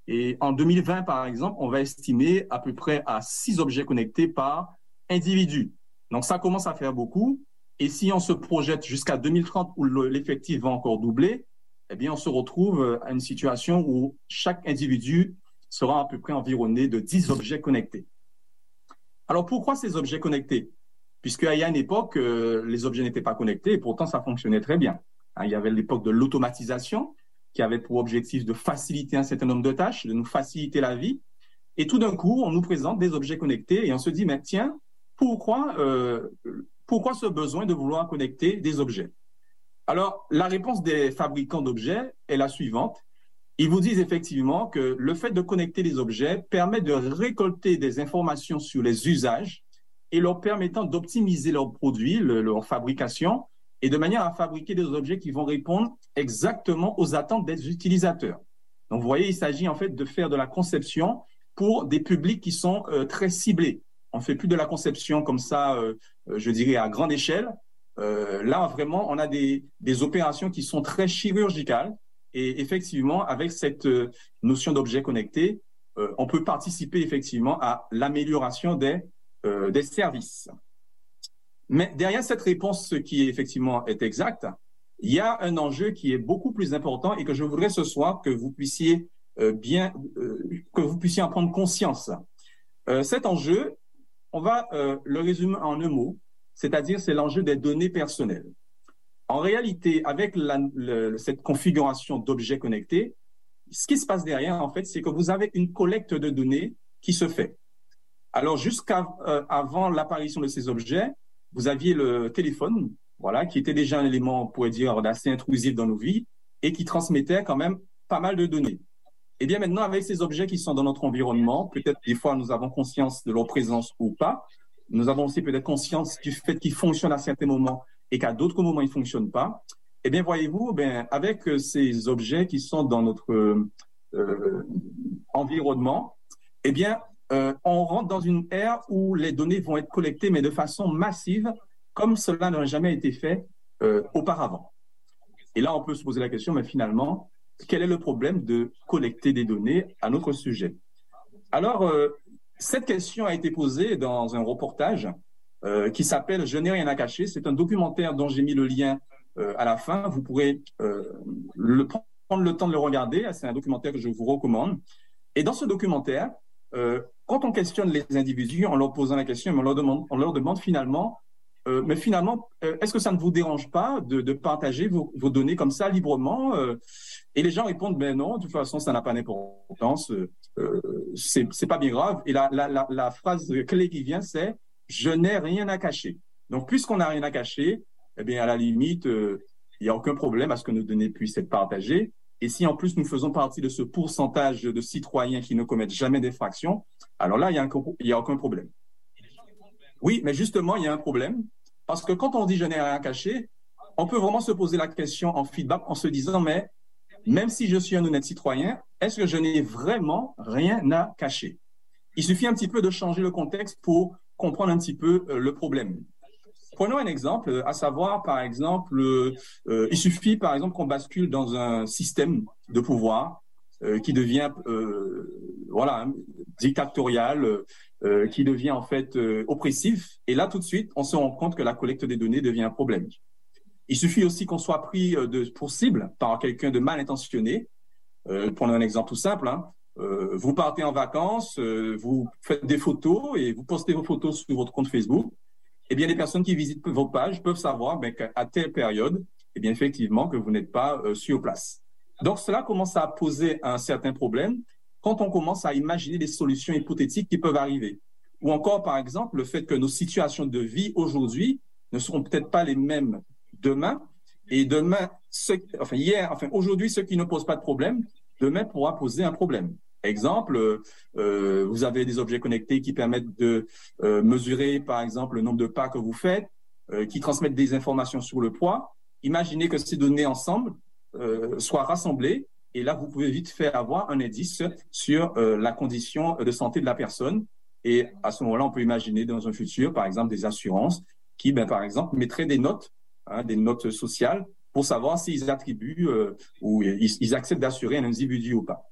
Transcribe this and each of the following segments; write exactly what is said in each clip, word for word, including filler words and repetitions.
Et en deux mille vingt, par exemple, on va estimer à peu près à six objets connectés par individu. Donc, ça commence à faire beaucoup. Et si on se projette jusqu'à deux mille trente, où l'effectif va encore doubler, eh bien, on se retrouve à une situation où chaque individu sera à peu près environné de dix objets connectés. Alors, pourquoi ces objets connectés? Puisqu'il y a une époque, euh, les objets n'étaient pas connectés et pourtant, ça fonctionnait très bien. Hein, il y avait l'époque de l'automatisation qui avait pour objectif de faciliter un certain nombre de tâches, de nous faciliter la vie. Et tout d'un coup, on nous présente des objets connectés et on se dit, mais tiens, pourquoi, euh, pourquoi ce besoin de vouloir connecter des objets? Alors, la réponse des fabricants d'objets est la suivante. Ils vous disent effectivement que le fait de connecter les objets permet de récolter des informations sur les usages et leur permettant d'optimiser leurs produits, le, leur fabrication, et de manière à fabriquer des objets qui vont répondre exactement aux attentes des utilisateurs. Donc, vous voyez, il s'agit en fait de faire de la conception pour des publics qui sont euh, très ciblés. On ne fait plus de la conception comme ça, euh, je dirais, à grande échelle. Euh, là, vraiment, on a des, des opérations qui sont très chirurgicales. Et effectivement, avec cette euh, notion d'objet connecté, euh, on peut participer effectivement à l'amélioration des, euh, des services. Mais derrière cette réponse, ce qui effectivement est exact, il y a un enjeu qui est beaucoup plus important et que je voudrais ce soir que vous puissiez euh, bien, euh, que vous puissiez en prendre conscience. Euh, cet enjeu, on va euh, le résumer en un mot, c'est-à-dire c'est l'enjeu des données personnelles. En réalité, avec la, le, cette configuration d'objets connectés, ce qui se passe derrière, en fait, c'est que vous avez une collecte de données qui se fait. Alors, jusqu'avant euh, l'apparition de ces objets, vous aviez le téléphone, voilà, qui était déjà un élément, on pourrait dire, assez intrusif dans nos vies et qui transmettait quand même pas mal de données. Et bien maintenant, avec ces objets qui sont dans notre environnement, peut-être des fois nous avons conscience de leur présence ou pas. Nous avons aussi peut-être conscience du fait qu'ils fonctionnent à certains moments et qu'à d'autres moments, ils ne fonctionnent pas. Eh bien, voyez-vous, ben, avec ces objets qui sont dans notre euh, environnement, eh bien, euh, on rentre dans une ère où les données vont être collectées, mais de façon massive, comme cela n'a jamais été fait euh, auparavant. Et là, on peut se poser la question, mais finalement, quel est le problème de collecter des données à notre sujet? Alors, euh, cette question a été posée dans un reportage euh, qui s'appelle « Je n'ai rien à cacher ». C'est un documentaire dont j'ai mis le lien euh, à la fin. Vous pourrez euh, le, prendre le temps de le regarder. C'est un documentaire que je vous recommande. Et dans ce documentaire, euh, quand on questionne les individus en leur posant la question, on leur demande, on leur demande finalement Euh, mais finalement, euh, est-ce que ça ne vous dérange pas de, de partager vos, vos données comme ça librement euh, Et les gens répondent, ben non, de toute façon, ça n'a pas d'importance, euh, c'est, c'est pas bien grave. Et la, la, la, la phrase clé qui vient, c'est « je n'ai rien à cacher ». Donc, puisqu'on n'a rien à cacher, eh bien, à la limite, euh, il n'y a aucun problème à ce que nos données puissent être partagées. Et si en plus nous faisons partie de ce pourcentage de citoyens qui ne commettent jamais d'infraction, alors là, il n'y a, a aucun problème. Oui, mais justement, il y a un problème. Parce que quand on dit « je n'ai rien à cacher », on peut vraiment se poser la question en feedback en se disant « mais même si je suis un honnête citoyen, est-ce que je n'ai vraiment rien à cacher ?» Il suffit un petit peu de changer le contexte pour comprendre un petit peu euh, le problème. Prenons un exemple, à savoir, par exemple, euh, il suffit, par exemple, qu'on bascule dans un système de pouvoir euh, qui devient, euh, voilà, dictatorial, euh, qui devient en fait euh, oppressif. Et là, tout de suite, on se rend compte que la collecte des données devient un problème. Il suffit aussi qu'on soit pris de, pour cible par quelqu'un de mal intentionné. Euh, prenons un exemple tout simple, hein. Euh, vous partez en vacances, euh, vous faites des photos et vous postez vos photos sur votre compte Facebook. Eh bien, les personnes qui visitent vos pages peuvent savoir ben, qu'à telle période, eh bien, effectivement, que vous n'êtes pas euh, sur place. Donc, cela commence à poser un certain problème quand on commence à imaginer des solutions hypothétiques qui peuvent arriver. Ou encore, par exemple, le fait que nos situations de vie aujourd'hui ne seront peut-être pas les mêmes demain. Et demain, ce, enfin hier, enfin aujourd'hui, ce qui ne pose pas de problème, demain pourra poser un problème. Exemple, euh, vous avez des objets connectés qui permettent de euh, mesurer, par exemple, le nombre de pas que vous faites, euh, qui transmettent des informations sur le poids. Imaginez que ces données ensemble euh, soient rassemblées et là, vous pouvez vite faire avoir un indice sur euh, la condition de santé de la personne. Et à ce moment-là, on peut imaginer dans un futur, par exemple, des assurances qui, ben, par exemple, mettraient des notes, hein, des notes sociales pour savoir s'ils attribuent euh, ou ils, ils acceptent d'assurer un individu ou pas.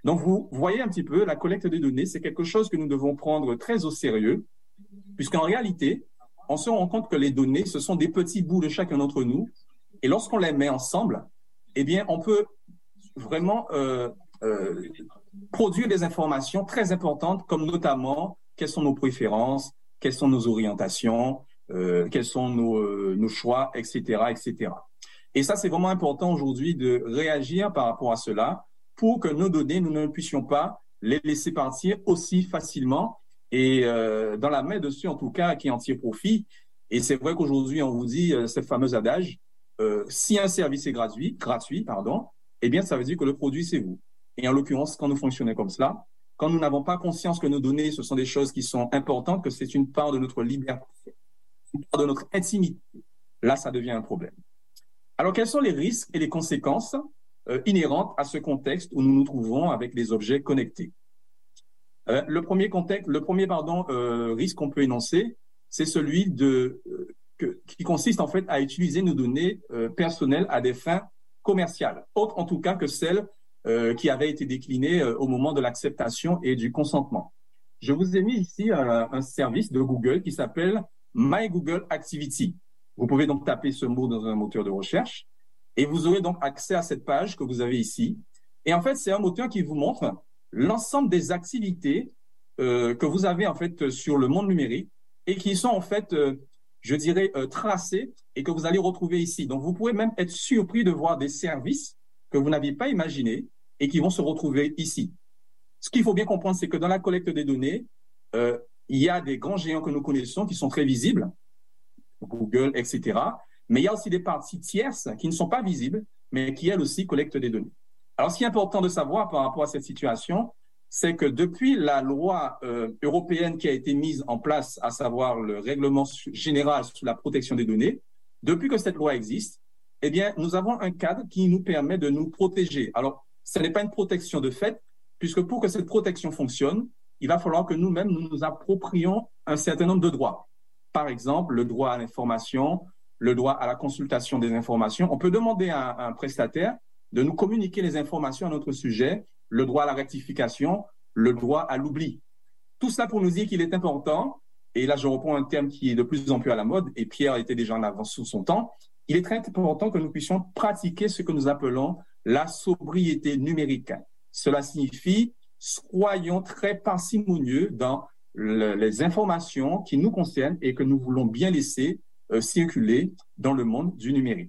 Donc, vous voyez un petit peu, la collecte des données, c'est quelque chose que nous devons prendre très au sérieux, puisqu'en réalité, on se rend compte que les données, ce sont des petits bouts de chacun d'entre nous, et lorsqu'on les met ensemble, eh bien, on peut vraiment euh, euh, produire des informations très importantes, comme notamment quelles sont nos préférences, quelles sont nos orientations, euh, quels sont nos, euh, nos choix, et cetera, et cetera. Et ça, c'est vraiment important aujourd'hui de réagir par rapport à cela pour que nos données, nous ne puissions pas les laisser partir aussi facilement et euh, dans la main de ceux, en tout cas, qui en tirent profit. Et c'est vrai qu'aujourd'hui, on vous dit euh, ce fameux adage, euh, si un service est gratuit, gratuit, pardon, eh bien, ça veut dire que le produit, c'est vous. Et en l'occurrence, quand nous fonctionnons comme cela, quand nous n'avons pas conscience que nos données, ce sont des choses qui sont importantes, que c'est une part de notre liberté, une part de notre intimité, là, ça devient un problème. Alors, quels sont les risques et les conséquences euh, inhérentes à ce contexte où nous nous trouvons avec des objets connectés? euh, Le premier contexte, le premier pardon, euh, risque qu'on peut énoncer, c'est celui de, euh, que, qui consiste en fait à utiliser nos données euh, personnelles à des fins commerciales, autres en tout cas que celles euh, qui avaient été déclinées euh, au moment de l'acceptation et du consentement. Je vous ai mis ici un, un service de Google qui s'appelle My Google Activity. Vous pouvez donc taper ce mot dans un moteur de recherche et vous aurez donc accès à cette page que vous avez ici. Et en fait, c'est un moteur qui vous montre l'ensemble des activités euh, que vous avez en fait sur le monde numérique et qui sont en fait, euh, je dirais, euh, tracées et que vous allez retrouver ici. Donc, vous pouvez même être surpris de voir des services que vous n'aviez pas imaginés et qui vont se retrouver ici. Ce qu'il faut bien comprendre, c'est que dans la collecte des données, euh, il y a des grands géants que nous connaissons qui sont très visibles, Google, et cetera. Mais il y a aussi des parties tierces qui ne sont pas visibles, mais qui, elles aussi, collectent des données. Alors, ce qui est important de savoir par rapport à cette situation, c'est que depuis la loi euh, européenne qui a été mise en place, à savoir le règlement général sur la protection des données, depuis que cette loi existe, eh bien, nous avons un cadre qui nous permet de nous protéger. Alors, ce n'est pas une protection de fait, puisque pour que cette protection fonctionne, il va falloir que nous-mêmes, nous nous approprions un certain nombre de droits. Par exemple, le droit à l'information, le droit à la consultation des informations. On peut demander à, à un prestataire de nous communiquer les informations à notre sujet, le droit à la rectification, le droit à l'oubli. Tout cela pour nous dire qu'il est important, et là je reprends un terme qui est de plus en plus à la mode, et Pierre était déjà en avance sur son temps, il est très important que nous puissions pratiquer ce que nous appelons la sobriété numérique. Cela signifie, soyons très parcimonieux dans le, les informations qui nous concernent et que nous voulons bien laisser euh, circuler dans le monde du numérique.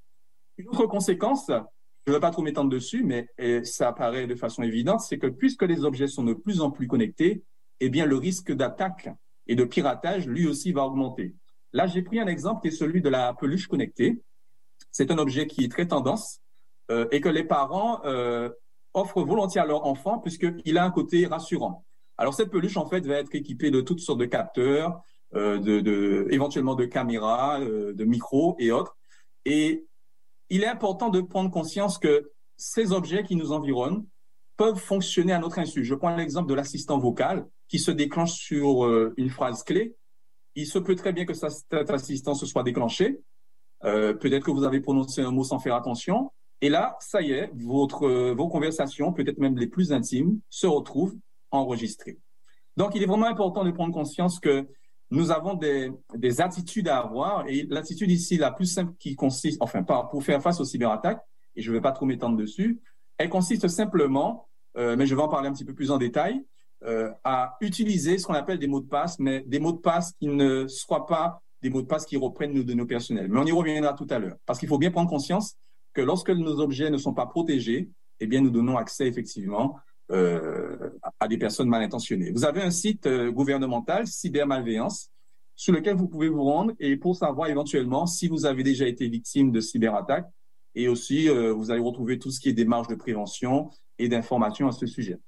Une autre conséquence, je ne veux pas trop m'étendre dessus, mais et ça apparaît de façon évidente, c'est que puisque les objets sont de plus en plus connectés, eh bien le risque d'attaque et de piratage, lui aussi, va augmenter. Là, j'ai pris un exemple qui est celui de la peluche connectée. C'est un objet qui est très tendance euh, et que les parents euh, offrent volontiers à leur enfant puisqu'il a un côté rassurant. Alors, cette peluche, en fait, va être équipée de toutes sortes de capteurs, euh, de, de, éventuellement de caméras, euh, de micros et autres. Et il est important de prendre conscience que ces objets qui nous environnent peuvent fonctionner à notre insu. Je prends l'exemple de l'assistant vocal qui se déclenche sur euh, une phrase clé. Il se peut très bien que cet assistant se soit déclenché. Euh, peut-être que vous avez prononcé un mot sans faire attention. Et là, ça y est, votre, euh, vos conversations, peut-être même les plus intimes, se retrouvent enregistrées. Donc, il est vraiment important de prendre conscience que nous avons des, des attitudes à avoir. Et l'attitude ici, la plus simple qui consiste, enfin, pour faire face aux cyberattaques, et je ne vais pas trop m'étendre dessus, elle consiste simplement, euh, mais je vais en parler un petit peu plus en détail, euh, à utiliser ce qu'on appelle des mots de passe, mais des mots de passe qui ne soient pas des mots de passe qui reprennent nos données personnelles. Mais on y reviendra tout à l'heure. Parce qu'il faut bien prendre conscience que lorsque nos objets ne sont pas protégés, eh bien, nous donnons accès effectivement euh, à des personnes mal intentionnées. Vous avez un site euh, gouvernemental, Cybermalveillance, sur lequel vous pouvez vous rendre et pour savoir éventuellement si vous avez déjà été victime de cyberattaques. Et aussi, euh, vous allez retrouver tout ce qui est démarches de prévention et d'information à ce sujet.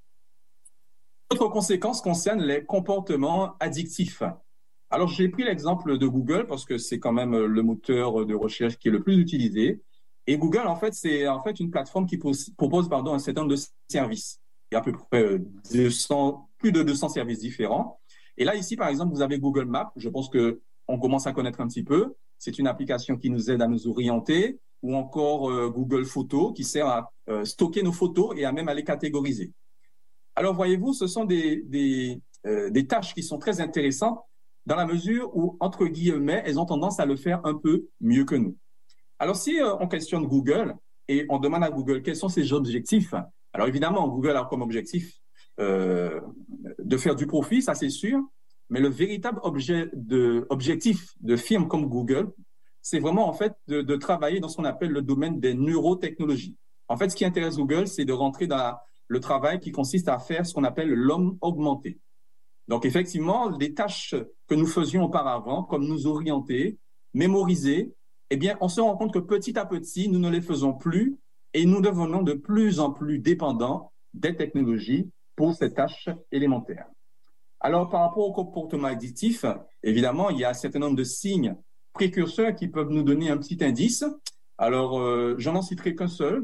D'autres conséquences concernent les comportements addictifs. Alors, j'ai pris l'exemple de Google parce que c'est quand même le moteur de recherche qui est le plus utilisé. Et Google, en fait, c'est en fait une plateforme qui propose pardon, un certain nombre de services. Il y a à peu près deux cents, plus de deux cents services différents. Et là, ici, par exemple, vous avez Google Maps. Je pense qu'on commence à connaître un petit peu. C'est une application qui nous aide à nous orienter. Ou encore euh, Google Photos qui sert à euh, stocker nos photos et à même à les catégoriser. Alors, voyez-vous, ce sont des, des, euh, des tâches qui sont très intéressantes dans la mesure où, entre guillemets, elles ont tendance à le faire un peu mieux que nous. Alors, si euh, on questionne Google et on demande à Google quels sont ses objectifs, alors évidemment, Google a comme objectif euh, de faire du profit, ça c'est sûr, mais le véritable objet de, objectif de firmes comme Google, c'est vraiment en fait de, de travailler dans ce qu'on appelle le domaine des neurotechnologies. En fait, ce qui intéresse Google, c'est de rentrer dans le travail qui consiste à faire ce qu'on appelle l'homme augmenté. Donc, effectivement, les tâches que nous faisions auparavant, comme nous orienter, mémoriser, eh bien, on se rend compte que petit à petit, nous ne les faisons plus et nous devenons de plus en plus dépendants des technologies pour ces tâches élémentaires. Alors, par rapport au comportement addictif, évidemment, il y a un certain nombre de signes précurseurs qui peuvent nous donner un petit indice. Alors, euh, j'en en citerai qu'un seul,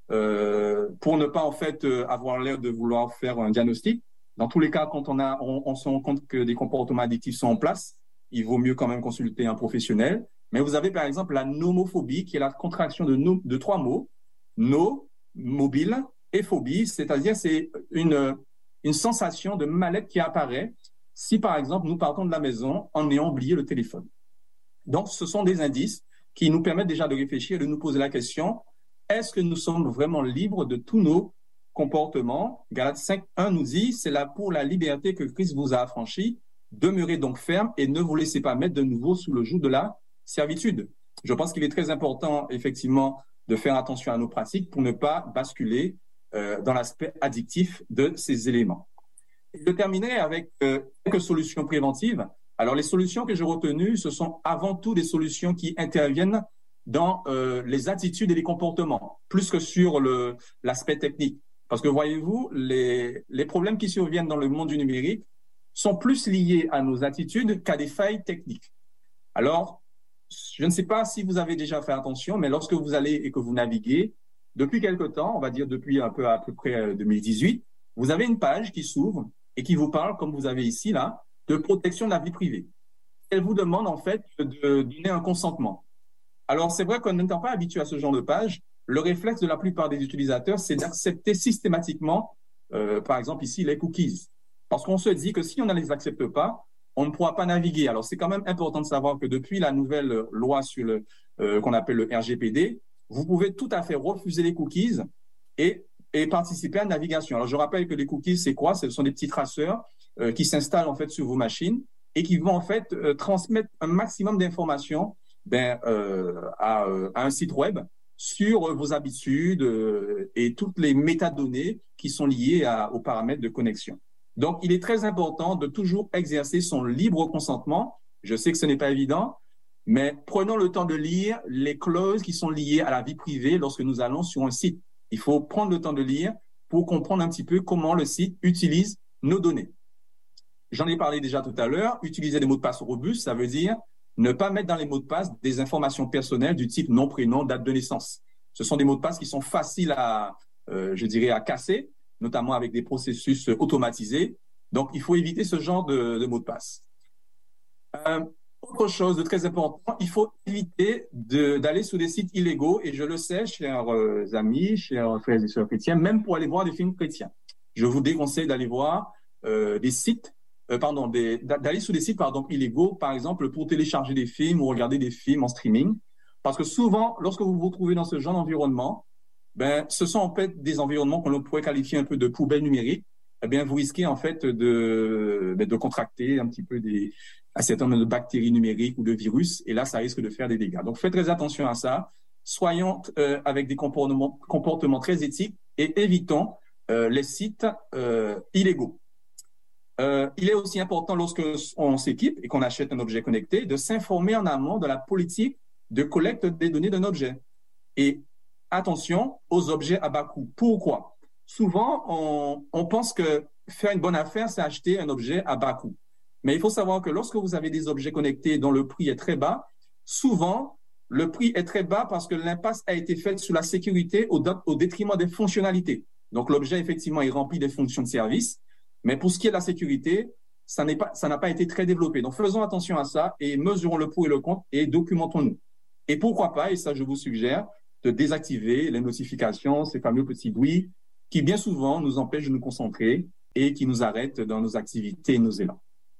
euh, pour ne pas en fait avoir l'air de vouloir faire un diagnostic. Dans tous les cas, quand on, a, on, on se rend compte que des comportements addictifs sont en place, il vaut mieux quand même consulter un professionnel. Mais vous avez par exemple la nomophobie, qui est la contraction de, no, de trois mots, no, mobile, et phobie, c'est-à-dire c'est une, une sensation de mal-être qui apparaît si par exemple nous partons de la maison en ayant oublié le téléphone. Donc ce sont des indices qui nous permettent déjà de réfléchir et de nous poser la question, est-ce que nous sommes vraiment libres de tous nos comportements? Galates cinq, un nous dit, c'est là pour la liberté que Christ vous a affranchi, demeurez donc ferme et ne vous laissez pas mettre de nouveau sous le joug de la servitude. Je pense qu'il est très important, effectivement, de faire attention à nos pratiques pour ne pas basculer euh, dans l'aspect addictif de ces éléments. Et je terminerai avec euh, quelques solutions préventives. Alors, les solutions que j'ai retenues, ce sont avant tout des solutions qui interviennent dans euh, les attitudes et les comportements, plus que sur le, l'aspect technique. Parce que, voyez-vous, les, les problèmes qui surviennent dans le monde du numérique sont plus liés à nos attitudes qu'à des failles techniques. Alors, je ne sais pas si vous avez déjà fait attention, mais lorsque vous allez et que vous naviguez, depuis quelque temps, on va dire depuis un peu à peu près deux mille dix-huit, vous avez une page qui s'ouvre et qui vous parle, comme vous avez ici là, de protection de la vie privée. Elle vous demande en fait de donner un consentement. Alors c'est vrai qu'en n'étant pas habitué à ce genre de page, le réflexe de la plupart des utilisateurs, c'est d'accepter systématiquement, euh, par exemple ici, les cookies. Parce qu'on se dit que si on ne les accepte pas, on ne pourra pas naviguer. Alors, c'est quand même important de savoir que depuis la nouvelle loi sur le, euh, qu'on appelle le R G P D, vous pouvez tout à fait refuser les cookies et, et participer à la navigation. Alors, je rappelle que les cookies, c'est quoi? Ce sont des petits traceurs euh, qui s'installent en fait sur vos machines et qui vont en fait euh, transmettre un maximum d'informations ben, euh, à, euh, à un site web sur vos habitudes euh, et toutes les métadonnées qui sont liées à, aux paramètres de connexion. Donc, il est très important de toujours exercer son libre consentement. Je sais que ce n'est pas évident, mais prenons le temps de lire les clauses qui sont liées à la vie privée lorsque nous allons sur un site. Il faut prendre le temps de lire pour comprendre un petit peu comment le site utilise nos données. J'en ai parlé déjà tout à l'heure. Utiliser des mots de passe robustes, ça veut dire ne pas mettre dans les mots de passe des informations personnelles du type nom, prénom, date de naissance. Ce sont des mots de passe qui sont faciles à, euh, je dirais, à casser, notamment avec des processus automatisés. Donc, il faut éviter ce genre de, de mots de passe. Euh, autre chose de très important, il faut éviter de, d'aller sur des sites illégaux, et je le sais, chers euh, amis, chers frères et sœurs chrétiens, même pour aller voir des films chrétiens. Je vous déconseille d'aller voir euh, des sites, euh, pardon, des, d'aller sur des sites pardon, illégaux, par exemple, pour télécharger des films ou regarder des films en streaming. Parce que souvent, lorsque vous vous trouvez dans ce genre d'environnement, ben, ce sont en fait des environnements qu'on pourrait qualifier un peu de poubelles numériques. Eh bien, vous risquez en fait de, de contracter un petit peu des, un certain nombre de bactéries numériques ou de virus, et là, ça risque de faire des dégâts. Donc, faites très attention à ça. Soyons euh, avec des comportements, comportements très éthiques et évitons euh, les sites euh, illégaux. Euh, il est aussi important, lorsque on s'équipe et qu'on achète un objet connecté, de s'informer en amont de la politique de collecte des données d'un objet. Et attention aux objets à bas coût. Pourquoi? Souvent, on, on pense que faire une bonne affaire, c'est acheter un objet à bas coût. Mais il faut savoir que lorsque vous avez des objets connectés dont le prix est très bas, souvent, le prix est très bas parce que l'impasse a été faite sur la sécurité au, au détriment des fonctionnalités. Donc, l'objet, effectivement, est rempli des fonctions de service. Mais pour ce qui est de la sécurité, ça n'est pas, ça n'a pas été très développé. Donc, faisons attention à ça et mesurons le pour et le contre et documentons-nous. Et pourquoi pas, et ça, je vous suggère, de désactiver les notifications, ces fameux petits bruits qui, bien souvent, nous empêchent de nous concentrer et qui nous arrêtent dans nos activités et nos élans.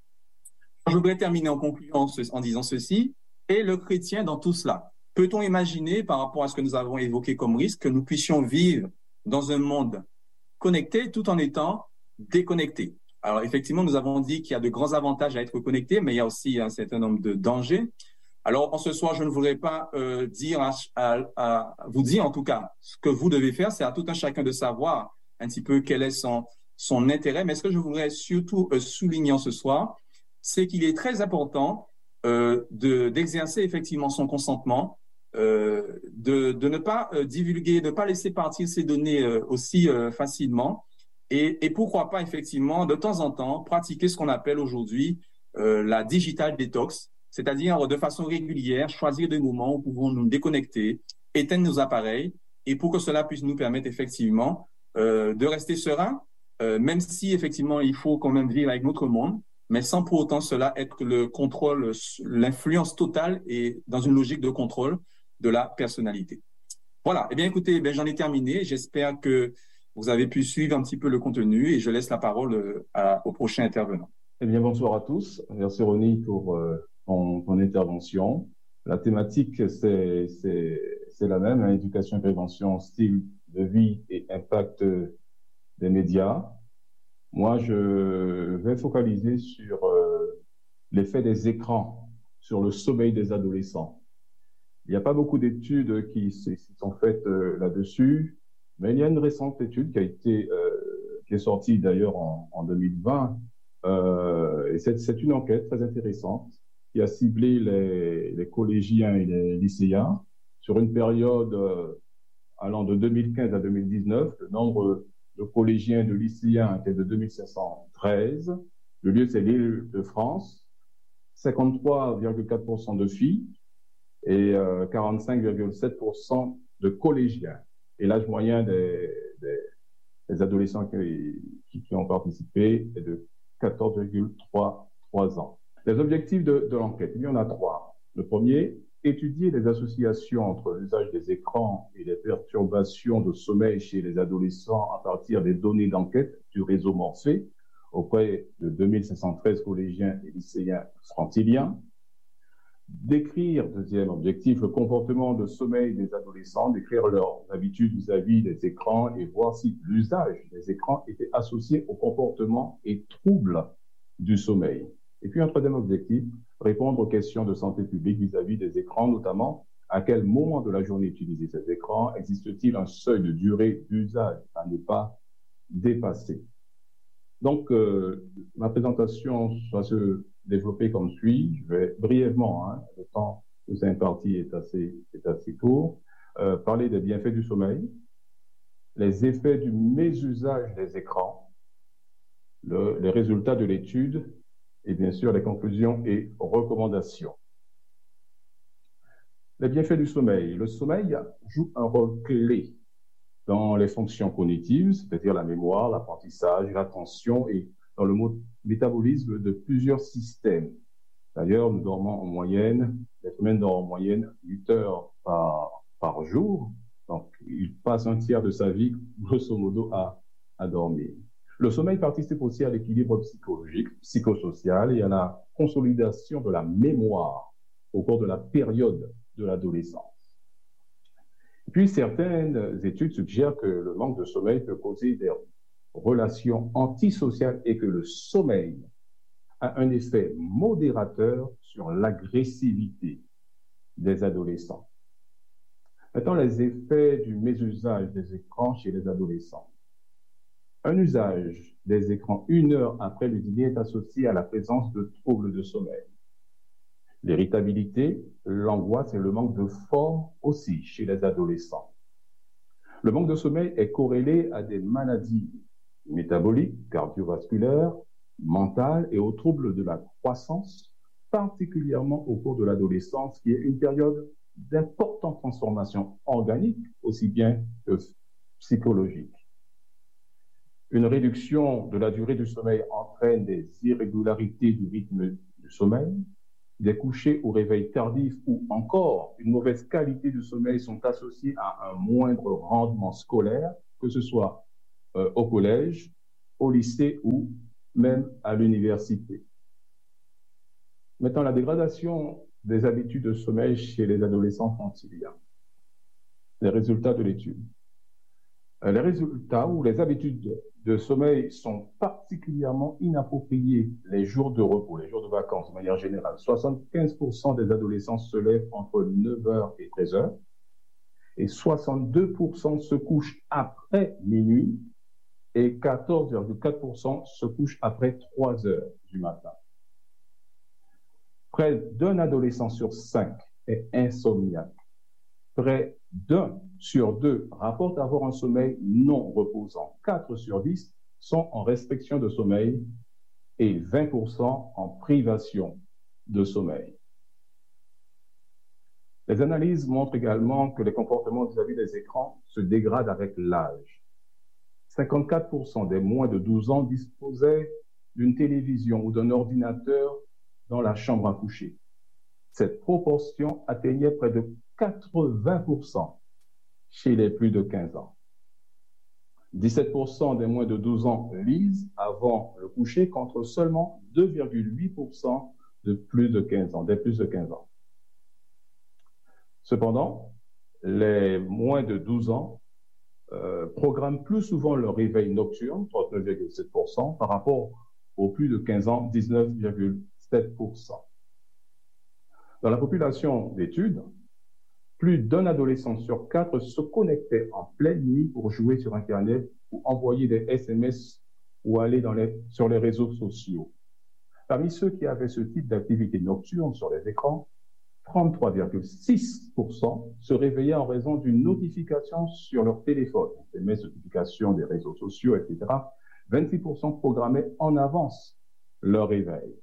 Je voudrais terminer en concluant en disant ceci. Et le chrétien dans tout cela? Peut-on imaginer, par rapport à ce que nous avons évoqué comme risque, que nous puissions vivre dans un monde connecté tout en étant déconnecté? Alors, effectivement, nous avons dit qu'il y a de grands avantages à être connecté, mais il y a aussi un certain nombre de dangers. Alors, en ce soir, je ne voudrais pas euh, dire à, à, à vous dire, en tout cas, ce que vous devez faire. C'est à tout un chacun de savoir un petit peu quel est son, son intérêt. Mais ce que je voudrais surtout euh, souligner en ce soir, c'est qu'il est très important euh, de, d'exercer effectivement son consentement, euh, de, de ne pas euh, divulguer, de ne pas laisser partir ces données euh, aussi euh, facilement. Et, et pourquoi pas effectivement, de temps en temps, pratiquer ce qu'on appelle aujourd'hui euh, la digital detox, c'est-à-dire de façon régulière, choisir des moments où nous pouvons nous déconnecter, éteindre nos appareils, et pour que cela puisse nous permettre effectivement euh, de rester serein, euh, même si effectivement il faut quand même vivre avec notre monde, mais sans pour autant cela être le contrôle, l'influence totale et dans une logique de contrôle de la personnalité. Voilà, eh bien écoutez, ben, j'en ai terminé. J'espère que vous avez pu suivre un petit peu le contenu et je laisse la parole à, au prochain intervenant. Eh bien, bonsoir à tous. Merci Ronnie pour euh, ton, ton intervention. La thématique, c'est, c'est, c'est la même, hein, éducation et prévention, style de vie et impact des médias. Moi, je vais focaliser sur euh, l'effet des écrans sur le sommeil des adolescents. Il n'y a pas beaucoup d'études qui, qui sont faites euh, là-dessus, mais il y a une récente étude qui a été euh, qui est sortie d'ailleurs en, en deux mille vingt, euh, et c'est, c'est une enquête très intéressante qui a ciblé les, les collégiens et les lycéens sur une période euh, allant de deux mille quinze à deux mille dix-neuf. Le nombre de collégiens et de lycéens était de deux mille cinq cent treize. Le lieu, c'est l'Île de France. cinquante-trois virgule quatre pour cent de filles et euh, quarante-cinq virgule sept pour cent de collégiens. Et l'âge moyen des, des, des adolescents qui, qui, qui ont participé est de quatorze virgule trois ans. Les objectifs de, de l'enquête, il y en a trois. Le premier, étudier les associations entre l'usage des écrans et les perturbations de sommeil chez les adolescents à partir des données d'enquête du réseau Morphée auprès de deux mille cinq cent treize collégiens et lycéens franciliens. Décrire, deuxième objectif, le comportement de sommeil des adolescents, décrire leurs habitudes vis-à-vis des écrans et voir si l'usage des écrans était associé au comportement et troubles du sommeil. Et puis un troisième objectif, répondre aux questions de santé publique vis-à-vis des écrans, notamment à quel moment de la journée utiliser ces écrans, existe-t-il un seuil de durée d'usage à ne pas dépasser. Donc, euh, ma présentation va se développer comme suit. Je vais brièvement, hein, le temps que c'est imparti est assez, est assez court, euh, parler des bienfaits du sommeil, les effets du mésusage des écrans, le, les résultats de l'étude et bien sûr les conclusions et recommandations. Les bienfaits du sommeil. Le sommeil joue un rôle clé dans les fonctions cognitives, c'est-à-dire la mémoire, l'apprentissage, l'attention et dans le métabolisme de plusieurs systèmes. D'ailleurs, nous dormons en moyenne, l'être humain dort en moyenne huit heures par, par jour, donc il passe un tiers de sa vie, grosso modo, à, à dormir. Le sommeil participe aussi à l'équilibre psychologique, psychosocial et à la consolidation de la mémoire au cours de la période de l'adolescence. Puis, certaines études suggèrent que le manque de sommeil peut causer des relations antisociales et que le sommeil a un effet modérateur sur l'agressivité des adolescents. Maintenant, les effets du mésusage des écrans chez les adolescents. Un usage des écrans une heure après le dîner est associé à la présence de troubles de sommeil. L'irritabilité, l'angoisse et le manque de forme aussi chez les adolescents. Le manque de sommeil est corrélé à des maladies métaboliques, cardiovasculaires, mentales et aux troubles de la croissance, particulièrement au cours de l'adolescence, qui est une période d'importante transformation organique, aussi bien que psychologique. Une réduction de la durée du sommeil entraîne des irrégularités du rythme du sommeil, des couchers au réveil tardif ou encore une mauvaise qualité du sommeil sont associés à un moindre rendement scolaire, que ce soit euh, au collège, au lycée ou même à l'université. Maintenant, la dégradation des habitudes de sommeil chez les adolescents franciliens. Les résultats de l'étude. Les résultats ou les habitudes de sommeil sont particulièrement inappropriées les jours de repos, les jours de vacances de manière générale. soixante-quinze pour cent des adolescents se lèvent entre neuf heures et treize heures et soixante-deux pour cent se couchent après minuit et quatorze virgule quatre pour cent se couchent après trois heures du matin. Près d'un adolescent sur cinq est insomniaque. Près d'un sur deux rapportent avoir un sommeil non reposant. quatre sur dix sont en restriction de sommeil et vingt pour cent en privation de sommeil. Les analyses montrent également que les comportements vis-à-vis des écrans se dégradent avec l'âge. cinquante-quatre pour cent des moins de douze ans disposaient d'une télévision ou d'un ordinateur dans la chambre à coucher. Cette proportion atteignait près de quatre-vingts pour cent chez les plus de quinze ans. dix-sept pour cent des moins de douze ans lisent avant le coucher contre seulement deux virgule huit pour cent de plus de quinze ans, des plus de quinze ans. Cependant, les moins de douze ans euh, programment plus souvent leur réveil nocturne, trente-neuf virgule sept pour cent, par rapport aux plus de quinze ans, dix-neuf virgule sept pour cent. Dans la population d'études, plus d'un adolescent sur quatre se connectait en pleine nuit pour jouer sur Internet ou envoyer des S M S ou aller dans les, sur les réseaux sociaux. Parmi ceux qui avaient ce type d'activité nocturne sur les écrans, trente-trois virgule six pour cent se réveillaient en raison d'une notification sur leur téléphone, S M S, notification des réseaux sociaux, et cetera. vingt-six pour cent programmaient en avance leur réveil.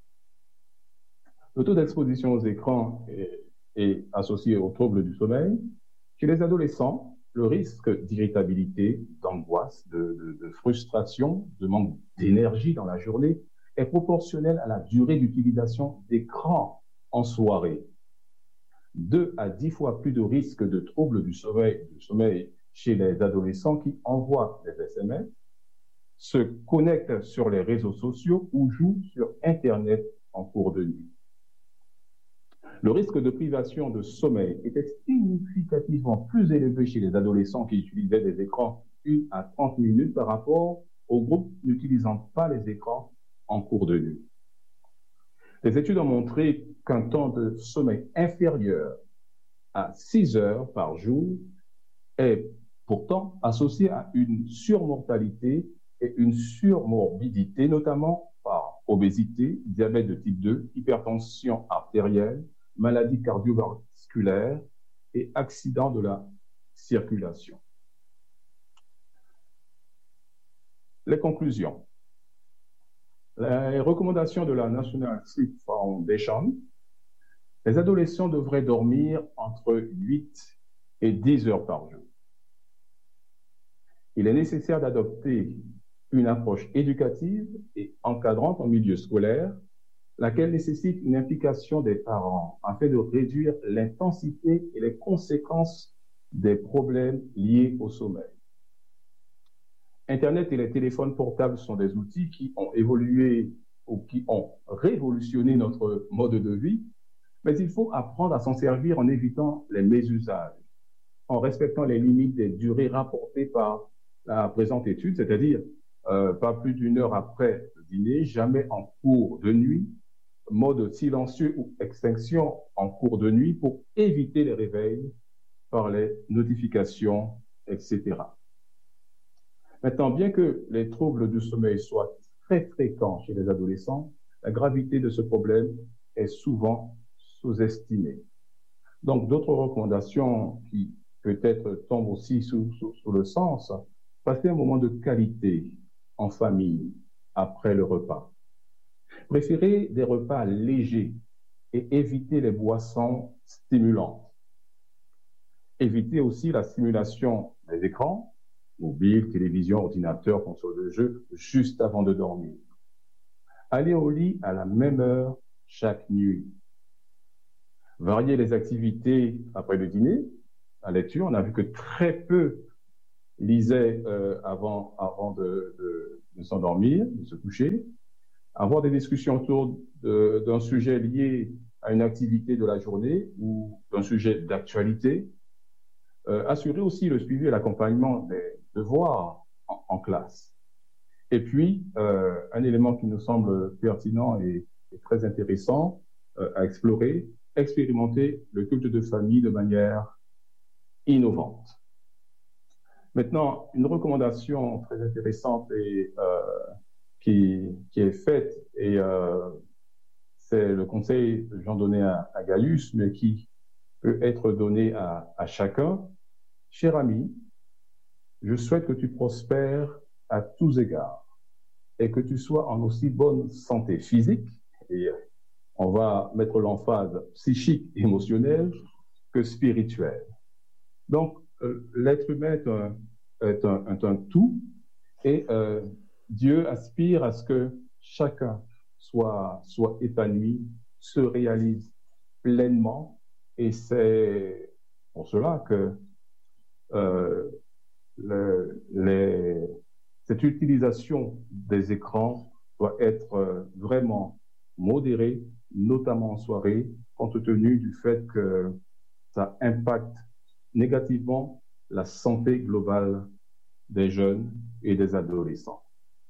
Le taux d'exposition aux écrans est, est associé aux troubles du sommeil. Chez les adolescents, le risque d'irritabilité, d'angoisse, de, de, de frustration, de manque d'énergie dans la journée est proportionnel à la durée d'utilisation d'écran en soirée. deux à dix fois plus de risque de troubles du sommeil, du sommeil chez les adolescents qui envoient des S M S, se connectent sur les réseaux sociaux ou jouent sur Internet en cours de nuit. Le risque de privation de sommeil était significativement plus élevé chez les adolescents qui utilisaient des écrans une à trente minutes par rapport aux groupes n'utilisant pas les écrans en cours de nuit. Les études ont montré qu'un temps de sommeil inférieur à six heures par jour est pourtant associé à une surmortalité et une surmorbidité, notamment par obésité, diabète de type deux, hypertension artérielle, maladie cardiovasculaire et accident de la circulation. Les conclusions. Les recommandations de la National Sleep Foundation, les adolescents devraient dormir entre huit et dix heures par jour. Il est nécessaire d'adopter une approche éducative et encadrante en milieu scolaire, laquelle nécessite une implication des parents afin de réduire l'intensité et les conséquences des problèmes liés au sommeil. Internet et les téléphones portables sont des outils qui ont évolué ou qui ont révolutionné notre mode de vie, mais il faut apprendre à s'en servir en évitant les mésusages, en respectant les limites des durées rapportées par la présente étude, c'est-à-dire euh, pas plus d'une heure après le dîner, jamais en cours de nuit, mode silencieux ou extinction en cours de nuit pour éviter les réveils par les notifications, et cetera. Maintenant, bien que les troubles du sommeil soient très fréquents chez les adolescents, la gravité de ce problème est souvent sous-estimée. Donc, d'autres recommandations qui peut-être tombent aussi sous, sous, sous le sens, passer un moment de qualité en famille après le repas. Préférez des repas légers et évitez les boissons stimulantes. Évitez aussi la stimulation des écrans, mobile, télévision, ordinateur, console de jeu, juste avant de dormir. Allez au lit à la même heure chaque nuit. Variez les activités après le dîner. La lecture, on a vu que très peu lisaient euh, avant, avant de, de, de s'endormir, de se coucher, avoir des discussions autour de, d'un sujet lié à une activité de la journée ou d'un sujet d'actualité, euh, assurer aussi le suivi et l'accompagnement des devoirs en, en classe. Et puis, euh, un élément qui nous semble pertinent et, et très intéressant euh, à explorer, expérimenter le culte de famille de manière innovante. Maintenant, une recommandation très intéressante et, euh, qui, qui est faite, et euh, c'est le conseil que j'en donnais à, à Gaius, mais qui peut être donné à, à chacun. Cher ami, je souhaite que tu prospères à tous égards et que tu sois en aussi bonne santé physique, et on va mettre l'emphase psychique, émotionnelle, que spirituelle. Donc, euh, l'être humain est un, est un, est un tout, et euh, Dieu aspire à ce que chacun soit, soit épanoui, se réalise pleinement, et c'est pour cela que euh, le, les, cette utilisation des écrans doit être euh, vraiment modérée, notamment en soirée, compte tenu du fait que ça impacte négativement la santé globale des jeunes et des adolescents.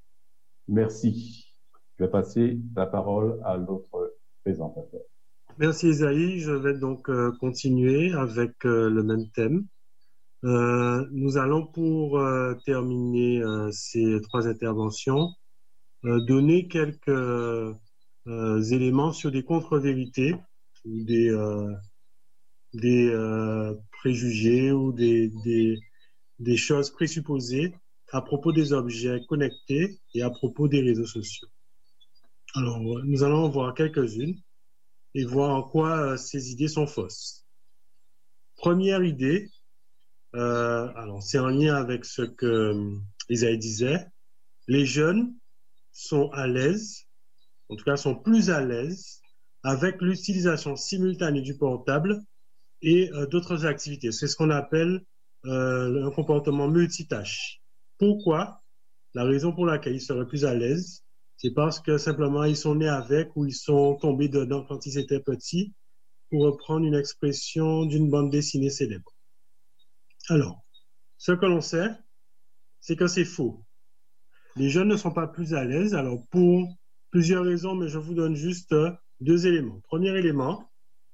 Merci. Je vais passer la parole à l'autre présentateur. Merci Isaïe. Je vais donc euh, continuer avec euh, le même thème. Euh, nous allons pour euh, terminer euh, ces trois interventions euh, donner quelques euh, éléments sur des contre-vérités ou des, euh, des euh, préjugés ou des, des, des choses présupposées à propos des objets connectés et à propos des réseaux sociaux. Alors, nous allons en voir quelques-unes et voir en quoi euh, ces idées sont fausses. Première idée, euh, alors c'est en lien avec ce que euh, Isaïe disait, les jeunes sont à l'aise, en tout cas sont plus à l'aise avec l'utilisation simultanée du portable et euh, d'autres activités. C'est ce qu'on appelle euh, un comportement multitâche. Pourquoi? La raison pour laquelle ils seraient plus à l'aise, c'est parce que simplement ils sont nés avec ou ils sont tombés dedans quand ils étaient petits, pour reprendre une expression d'une bande dessinée célèbre. Alors, ce que l'on sait, c'est que c'est faux. Les jeunes ne sont pas plus à l'aise, alors pour plusieurs raisons, mais je vous donne juste deux éléments. Premier élément,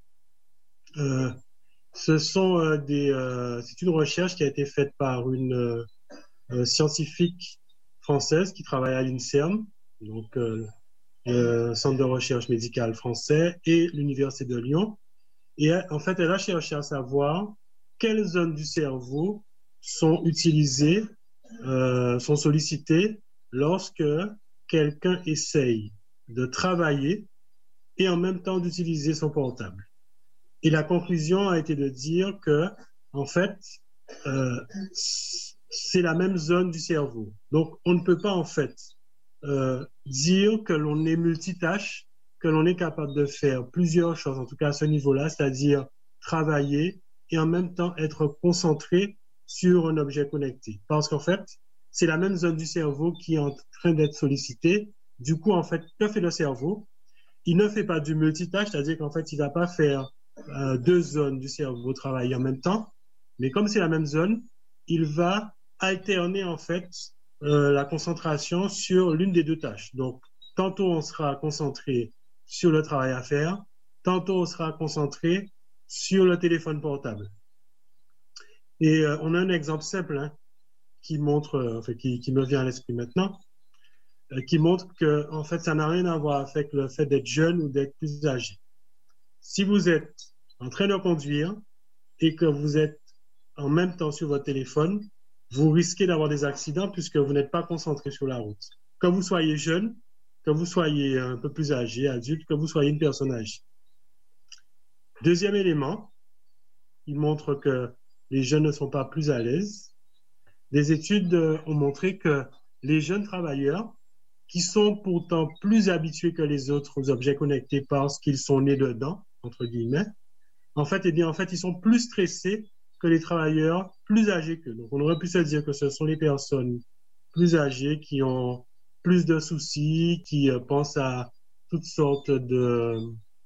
euh, ce sont euh, des, euh, c'est une recherche qui a été faite par une euh, scientifique française qui travaille à l'INSERM, donc euh, le Centre de recherche médicale français, et l'Université de Lyon. Et en fait, elle a cherché à savoir quelles zones du cerveau sont utilisées, euh, sont sollicitées lorsque quelqu'un essaye de travailler et en même temps d'utiliser son portable. Et la conclusion a été de dire que, en fait, euh, c'est la même zone du cerveau. Donc, on ne peut pas, en fait, euh, dire que l'on est multitâche, que l'on est capable de faire plusieurs choses, en tout cas à ce niveau-là, c'est-à-dire travailler et en même temps être concentré sur un objet connecté. Parce qu'en fait, c'est la même zone du cerveau qui est en train d'être sollicitée. Du coup, en fait, que fait le cerveau? Il ne fait pas du multitâche, c'est-à-dire qu'en fait, il ne va pas faire euh, deux zones du cerveau travailler en même temps, mais comme c'est la même zone, il va alterner en fait euh, la concentration sur l'une des deux tâches. Donc, tantôt on sera concentré sur le travail à faire, tantôt on sera concentré sur le téléphone portable. Et euh, on a un exemple simple hein, qui montre, euh, enfin, qui, qui me vient à l'esprit maintenant, euh, qui montre que en fait ça n'a rien à voir avec le fait d'être jeune ou d'être plus âgé. Si vous êtes en train de conduire et que vous êtes en même temps sur votre téléphone, vous risquez d'avoir des accidents puisque vous n'êtes pas concentré sur la route. Que vous soyez jeune, que vous soyez un peu plus âgé, adulte, que vous soyez une personne âgée. Deuxième élément, il montre que les jeunes ne sont pas plus à l'aise. Des études ont montré que les jeunes travailleurs, qui sont pourtant plus habitués que les autres aux objets connectés parce qu'ils sont nés dedans, entre guillemets, en fait, eh bien, en fait, ils sont plus stressés que les travailleurs plus âgés qu'eux. Donc, on aurait pu se dire que ce sont les personnes plus âgées qui ont plus de soucis, qui euh, pensent à toutes sortes de,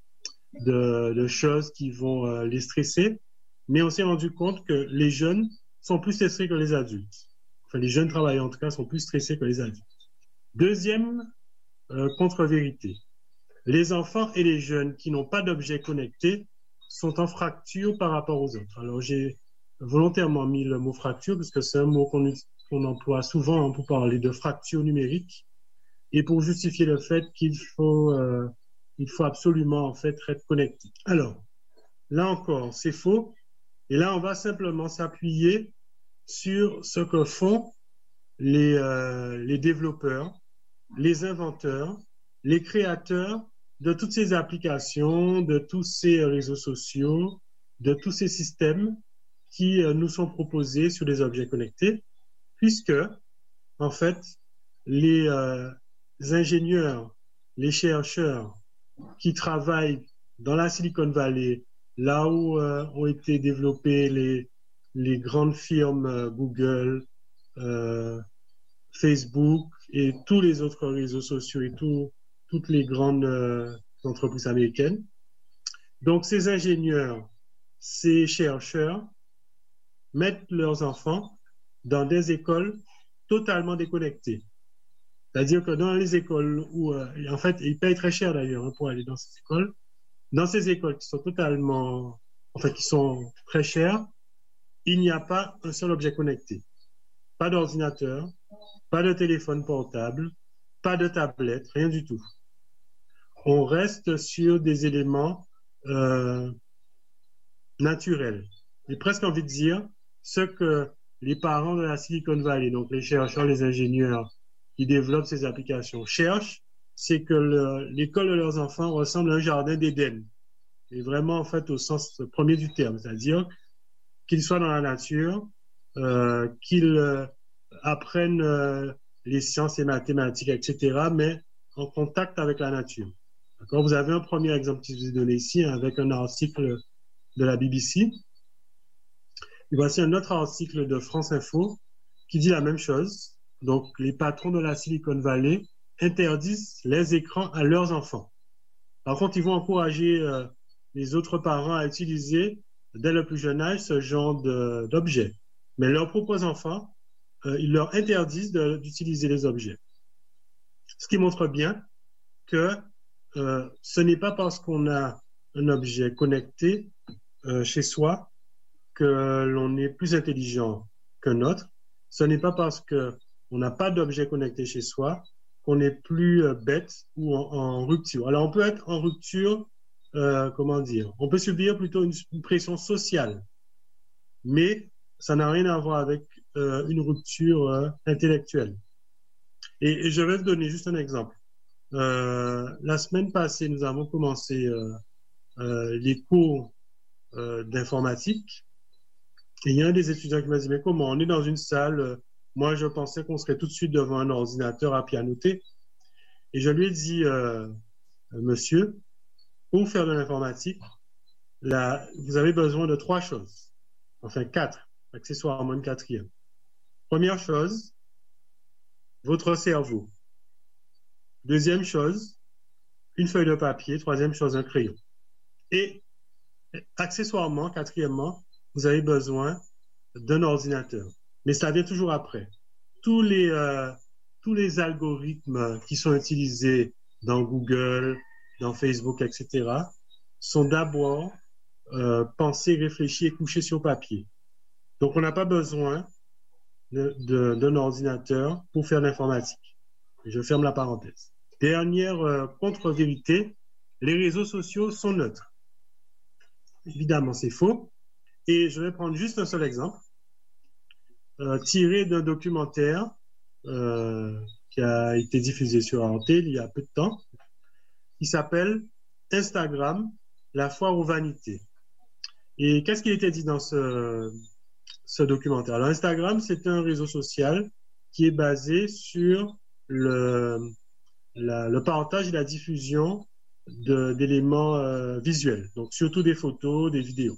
de, de choses qui vont euh, les stresser. Mais on s'est rendu compte que les jeunes sont plus stressés que les adultes. Enfin, les jeunes travailleurs, en tout cas, sont plus stressés que les adultes. Deuxième euh, contre-vérité. Les enfants et les jeunes qui n'ont pas d'objets connectés sont en fracture par rapport aux autres. Alors, j'ai volontairement mis le mot fracture parce que c'est un mot qu'on qu'on emploie souvent hein, pour parler de fracture numérique et pour justifier le fait qu'il faut, euh, il faut absolument en fait être connecté. Alors, là encore, c'est faux. Et là, on va simplement s'appuyer sur ce que font les, euh, les développeurs, les inventeurs, les créateurs de toutes ces applications, de tous ces réseaux sociaux, de tous ces systèmes qui euh, nous sont proposés sur les objets connectés, puisque, en fait, les euh, ingénieurs, les chercheurs qui travaillent dans la Silicon Valley, là où euh, ont été développées les, les grandes firmes euh, Google, euh, Facebook et tous les autres réseaux sociaux et tout, toutes les grandes euh, entreprises américaines. Donc, ces ingénieurs, ces chercheurs mettent leurs enfants dans des écoles totalement déconnectées. C'est-à-dire que dans les écoles où, euh, en fait, ils payent très cher d'ailleurs hein, pour aller dans ces écoles, dans ces écoles qui sont totalement, en fait, qui sont très chères, il n'y a pas un seul objet connecté. Pas d'ordinateur, pas de téléphone portable, pas de tablette, rien du tout. On reste sur des éléments euh, naturels. J'ai presque envie de dire ce que les parents de la Silicon Valley, donc les chercheurs, les ingénieurs qui développent ces applications, cherchent, c'est que le, l'école de leurs enfants ressemble à un jardin d'Éden. Et vraiment, en fait, au sens premier du terme, c'est-à-dire qu'ils soient dans la nature, euh, qu'ils euh, apprennent euh, les sciences et mathématiques, et cetera, mais en contact avec la nature. D'accord ? Vous avez un premier exemple que je vous ai donné ici, hein, avec un article de la B B C. Et voici un autre article de France Info qui dit la même chose. Donc, les patrons de la Silicon Valley interdisent les écrans à leurs enfants. Par contre, ils vont encourager euh, les autres parents à utiliser dès le plus jeune âge ce genre de, d'objets. Mais leurs propres enfants, euh, ils leur interdisent de, d'utiliser les objets. Ce qui montre bien que euh, ce n'est pas parce qu'on a un objet connecté euh, chez soi que l'on est plus intelligent qu'un autre. Ce n'est pas parce qu'on n'a pas d'objet connecté chez soi qu'on est plus euh, bête ou en, en rupture. Alors, on peut être en rupture, euh, comment dire, on peut subir plutôt une, une pression sociale, mais ça n'a rien à voir avec euh, une rupture euh, intellectuelle. Et, et je vais vous donner juste un exemple. Euh, la semaine passée, nous avons commencé euh, euh, les cours euh, d'informatique. Et il y a un des étudiants qui m'a dit, mais comment, on est dans une salle, euh, moi je pensais qu'on serait tout de suite devant un ordinateur à pianoter. Et je lui ai dit, euh, monsieur, pour faire de l'informatique, là, vous avez besoin de trois choses, enfin quatre, accessoirement une quatrième. Première chose, votre cerveau. Deuxième chose, une feuille de papier. Troisième chose, un crayon. Et accessoirement, quatrièmement, vous avez besoin d'un ordinateur. Mais ça vient toujours après. Tous les, euh, tous les algorithmes qui sont utilisés dans Google, dans Facebook, et cetera, sont d'abord euh, pensés, réfléchis et couchés sur papier. Donc, on n'a pas besoin de, de, d'un ordinateur pour faire l'informatique. Je ferme la parenthèse. Dernière euh, contre-vérité, les réseaux sociaux sont neutres. Évidemment, c'est faux. Et je vais prendre juste un seul exemple, euh, tiré d'un documentaire euh, qui a été diffusé sur Arte il y a peu de temps, qui s'appelle Instagram, la foire aux vanités. Et qu'est-ce qui était dit dans ce, ce documentaire? Alors, Instagram, c'est un réseau social qui est basé sur le, la, le partage et la diffusion de, d'éléments euh, visuels, donc surtout des photos, des vidéos.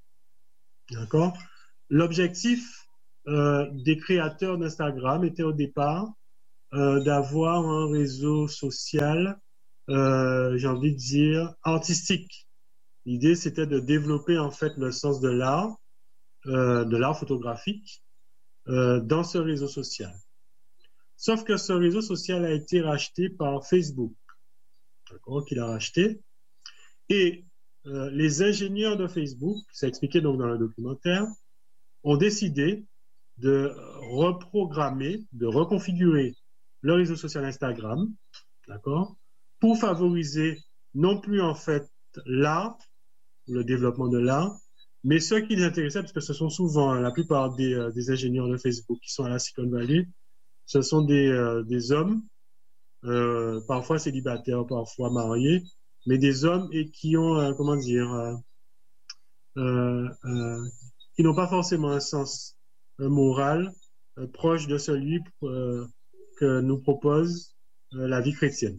D'accord? L'objectif euh, des créateurs d'Instagram était au départ euh, d'avoir un réseau social, euh, j'ai envie de dire, artistique. L'idée, c'était de développer en fait le sens de l'art, euh, de l'art photographique, euh, dans ce réseau social. Sauf que ce réseau social a été racheté par Facebook, d'accord, qu'il a racheté. Et euh, les ingénieurs de Facebook, c'est expliqué donc dans le documentaire, ont décidé de reprogrammer, de reconfigurer le réseau social Instagram, d'accord, pour favoriser non plus en fait l'art, le développement de l'art, mais ce qui les intéressait, parce que ce sont souvent la plupart des, euh, des ingénieurs de Facebook qui sont à la Silicon Valley, ce sont des, euh, des hommes, euh, parfois célibataires, parfois mariés, mais des hommes et qui ont, euh, comment dire, euh, euh, euh, qui n'ont pas forcément un sens euh, moral euh, proche de celui euh, que nous propose euh, la vie chrétienne.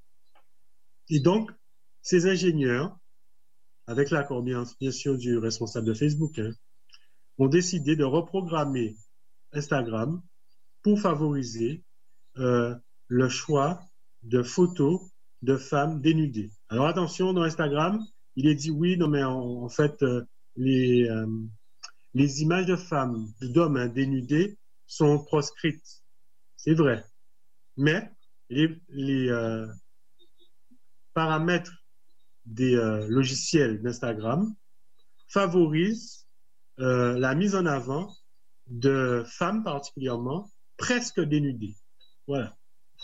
Et donc, ces ingénieurs, avec l'accord bien, bien sûr du responsable de Facebook, hein, ont décidé de reprogrammer Instagram pour favoriser euh, le choix de photos de femmes dénudées. Alors attention, dans Instagram, il est dit oui, non mais en, en fait, euh, les, euh, les images de femmes, d'hommes hein, dénudés sont proscrites. C'est vrai. Mais les, les euh, paramètres des euh, logiciels d'Instagram favorisent euh, la mise en avant de femmes particulièrement presque dénudées. Voilà.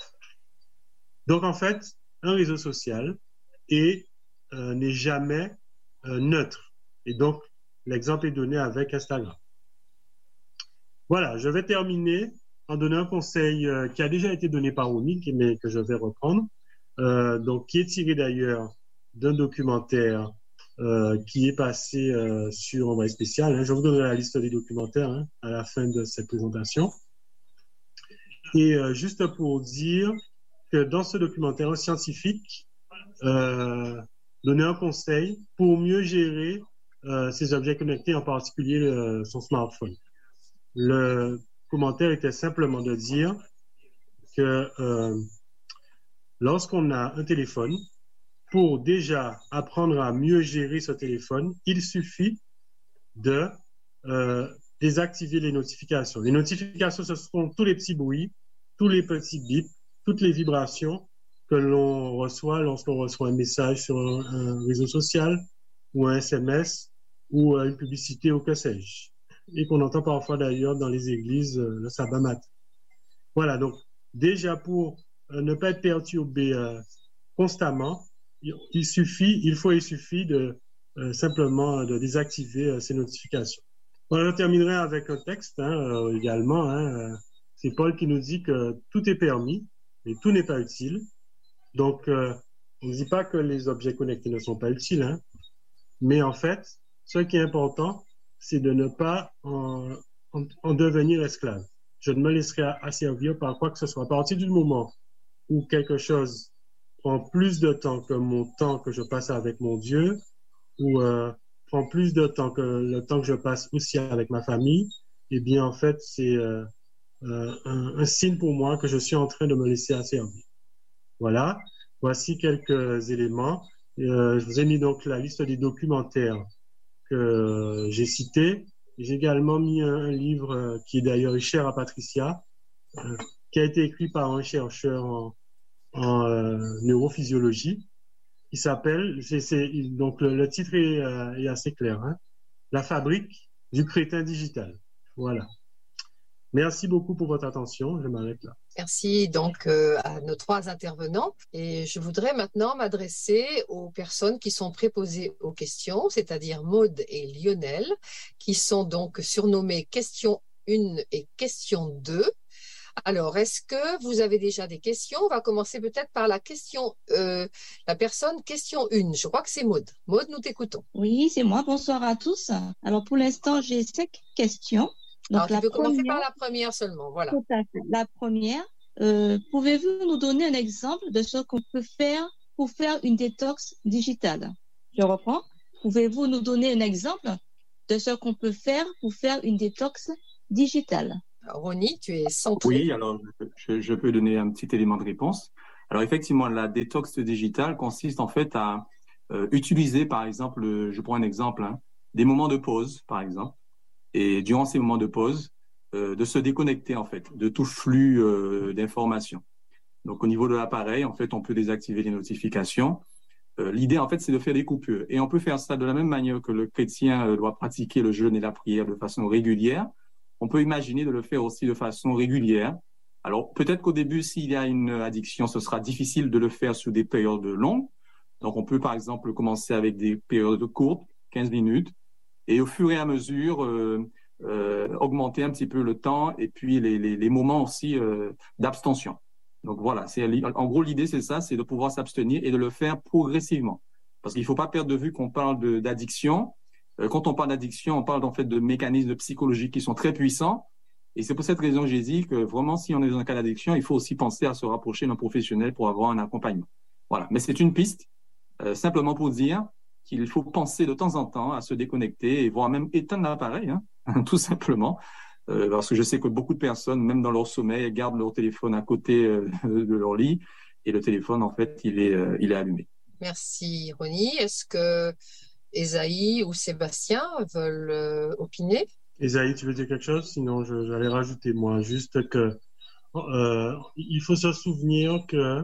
Donc en fait, un réseau social est, euh, n'est jamais euh, neutre. Et donc, l'exemple est donné avec Instagram. Voilà, je vais terminer en donnant un conseil euh, qui a déjà été donné par Monique, mais que je vais reprendre, euh, donc qui est tiré d'ailleurs d'un documentaire euh, qui est passé euh, sur Envoyé spécial. Hein. Je vous donnerai la liste des documentaires hein, à la fin de cette présentation. Et euh, juste pour dire que dans ce documentaire, un scientifique euh, donnait un conseil pour mieux gérer euh, ses objets connectés, en particulier euh, son smartphone. Le commentaire était simplement de dire que euh, lorsqu'on a un téléphone, pour déjà apprendre à mieux gérer ce téléphone, il suffit de euh, désactiver les notifications. Les notifications, ce sont tous les petits bruits, tous les petits bips, toutes les vibrations que l'on reçoit lorsqu'on reçoit un message sur un, un réseau social ou un S M S ou une publicité ou que sais-je. Et qu'on entend parfois d'ailleurs dans les églises euh, le sabbat matin. Voilà, donc déjà pour euh, ne pas être perturbé euh, constamment, il, il suffit, il faut, il suffit de euh, simplement de désactiver euh, ces notifications. Voilà, je terminerai avec un texte hein, euh, également. Hein, euh, c'est Paul qui nous dit que tout est permis, mais tout n'est pas utile. Donc, euh, on ne dit pas que les objets connectés ne sont pas utiles, hein, mais en fait, ce qui est important, c'est de ne pas en, en, en devenir esclave. Je ne me laisserai asservir par quoi que ce soit. À partir du moment où quelque chose prend plus de temps que mon temps que je passe avec mon Dieu, ou euh, prend plus de temps que le temps que je passe aussi avec ma famille, eh bien, en fait, c'est euh, euh, un, un signe pour moi que je suis en train de me laisser asservir. Voilà, voici quelques éléments. Euh, je vous ai mis donc la liste des documentaires que j'ai cités. J'ai également mis un, un livre qui est d'ailleurs cher à Patricia, euh, qui a été écrit par un chercheur en, en euh, neurophysiologie, qui s'appelle, c'est, c'est, donc le, le titre est, euh, est assez clair, hein, La fabrique du crétin digital. Voilà. Merci beaucoup pour votre attention. Je m'arrête là. Merci donc euh, à nos trois intervenants. Et je voudrais maintenant m'adresser aux personnes qui sont préposées aux questions, c'est-à-dire Maude et Lionel, qui sont donc surnommés question un et question deux. Alors, est-ce que vous avez déjà des questions? On va commencer peut-être par la question, euh, la personne question un. Je crois que c'est Maude. Maude, nous t'écoutons. Oui, c'est moi. Bonsoir à tous. Alors, pour l'instant, j'ai cinq questions. Donc, Alors, tu la peux commencer première, par la première seulement, voilà. tout à fait. La première, euh, pouvez-vous nous donner un exemple de ce qu'on peut faire pour faire une détox digitale? Je reprends. Pouvez-vous nous donner un exemple de ce qu'on peut faire pour faire une détox digitale? Ronnie, tu es centré. Oui, alors je, je peux donner un petit élément de réponse. Alors effectivement, la détox digitale consiste en fait à euh, utiliser, par exemple, euh, je prends un exemple, hein, des moments de pause, par exemple, et durant ces moments de pause, euh, de se déconnecter en fait de tout flux euh, d'informations. Donc au niveau de l'appareil, en fait, on peut désactiver les notifications. Euh, l'idée, en fait, c'est de faire des coupures. Et on peut faire ça de la même manière que le chrétien euh, doit pratiquer le jeûne et la prière de façon régulière. On peut imaginer de le faire aussi de façon régulière. Alors, peut-être qu'au début, s'il y a une addiction, ce sera difficile de le faire sur des périodes longues. Donc, on peut, par exemple, commencer avec des périodes courtes, quinze minutes, et au fur et à mesure, euh, euh, augmenter un petit peu le temps et puis les, les, les moments aussi euh, d'abstention. Donc voilà, c'est, en gros, l'idée, c'est ça, c'est de pouvoir s'abstenir et de le faire progressivement. Parce qu'il ne faut pas perdre de vue qu'on parle de, d'addiction. Euh, quand on parle d'addiction, on parle en fait de mécanismes psychologiques qui sont très puissants. Et c'est pour cette raison que j'ai dit que vraiment, si on est dans un cas d'addiction, il faut aussi penser à se rapprocher d'un professionnel pour avoir un accompagnement. Voilà, mais c'est une piste, euh, simplement pour dire qu'il faut penser de temps en temps à se déconnecter et voire même éteindre l'appareil, hein, tout simplement. Euh, parce que je sais que beaucoup de personnes, même dans leur sommeil, gardent leur téléphone à côté euh, de leur lit et le téléphone, en fait, il est, euh, il est allumé. Merci, Ronnie. Est-ce que Esaïe ou Sébastien veulent euh, opiner? Esaïe, tu veux dire quelque chose? Sinon, je, j'allais rajouter, moi, juste que euh, il faut se souvenir que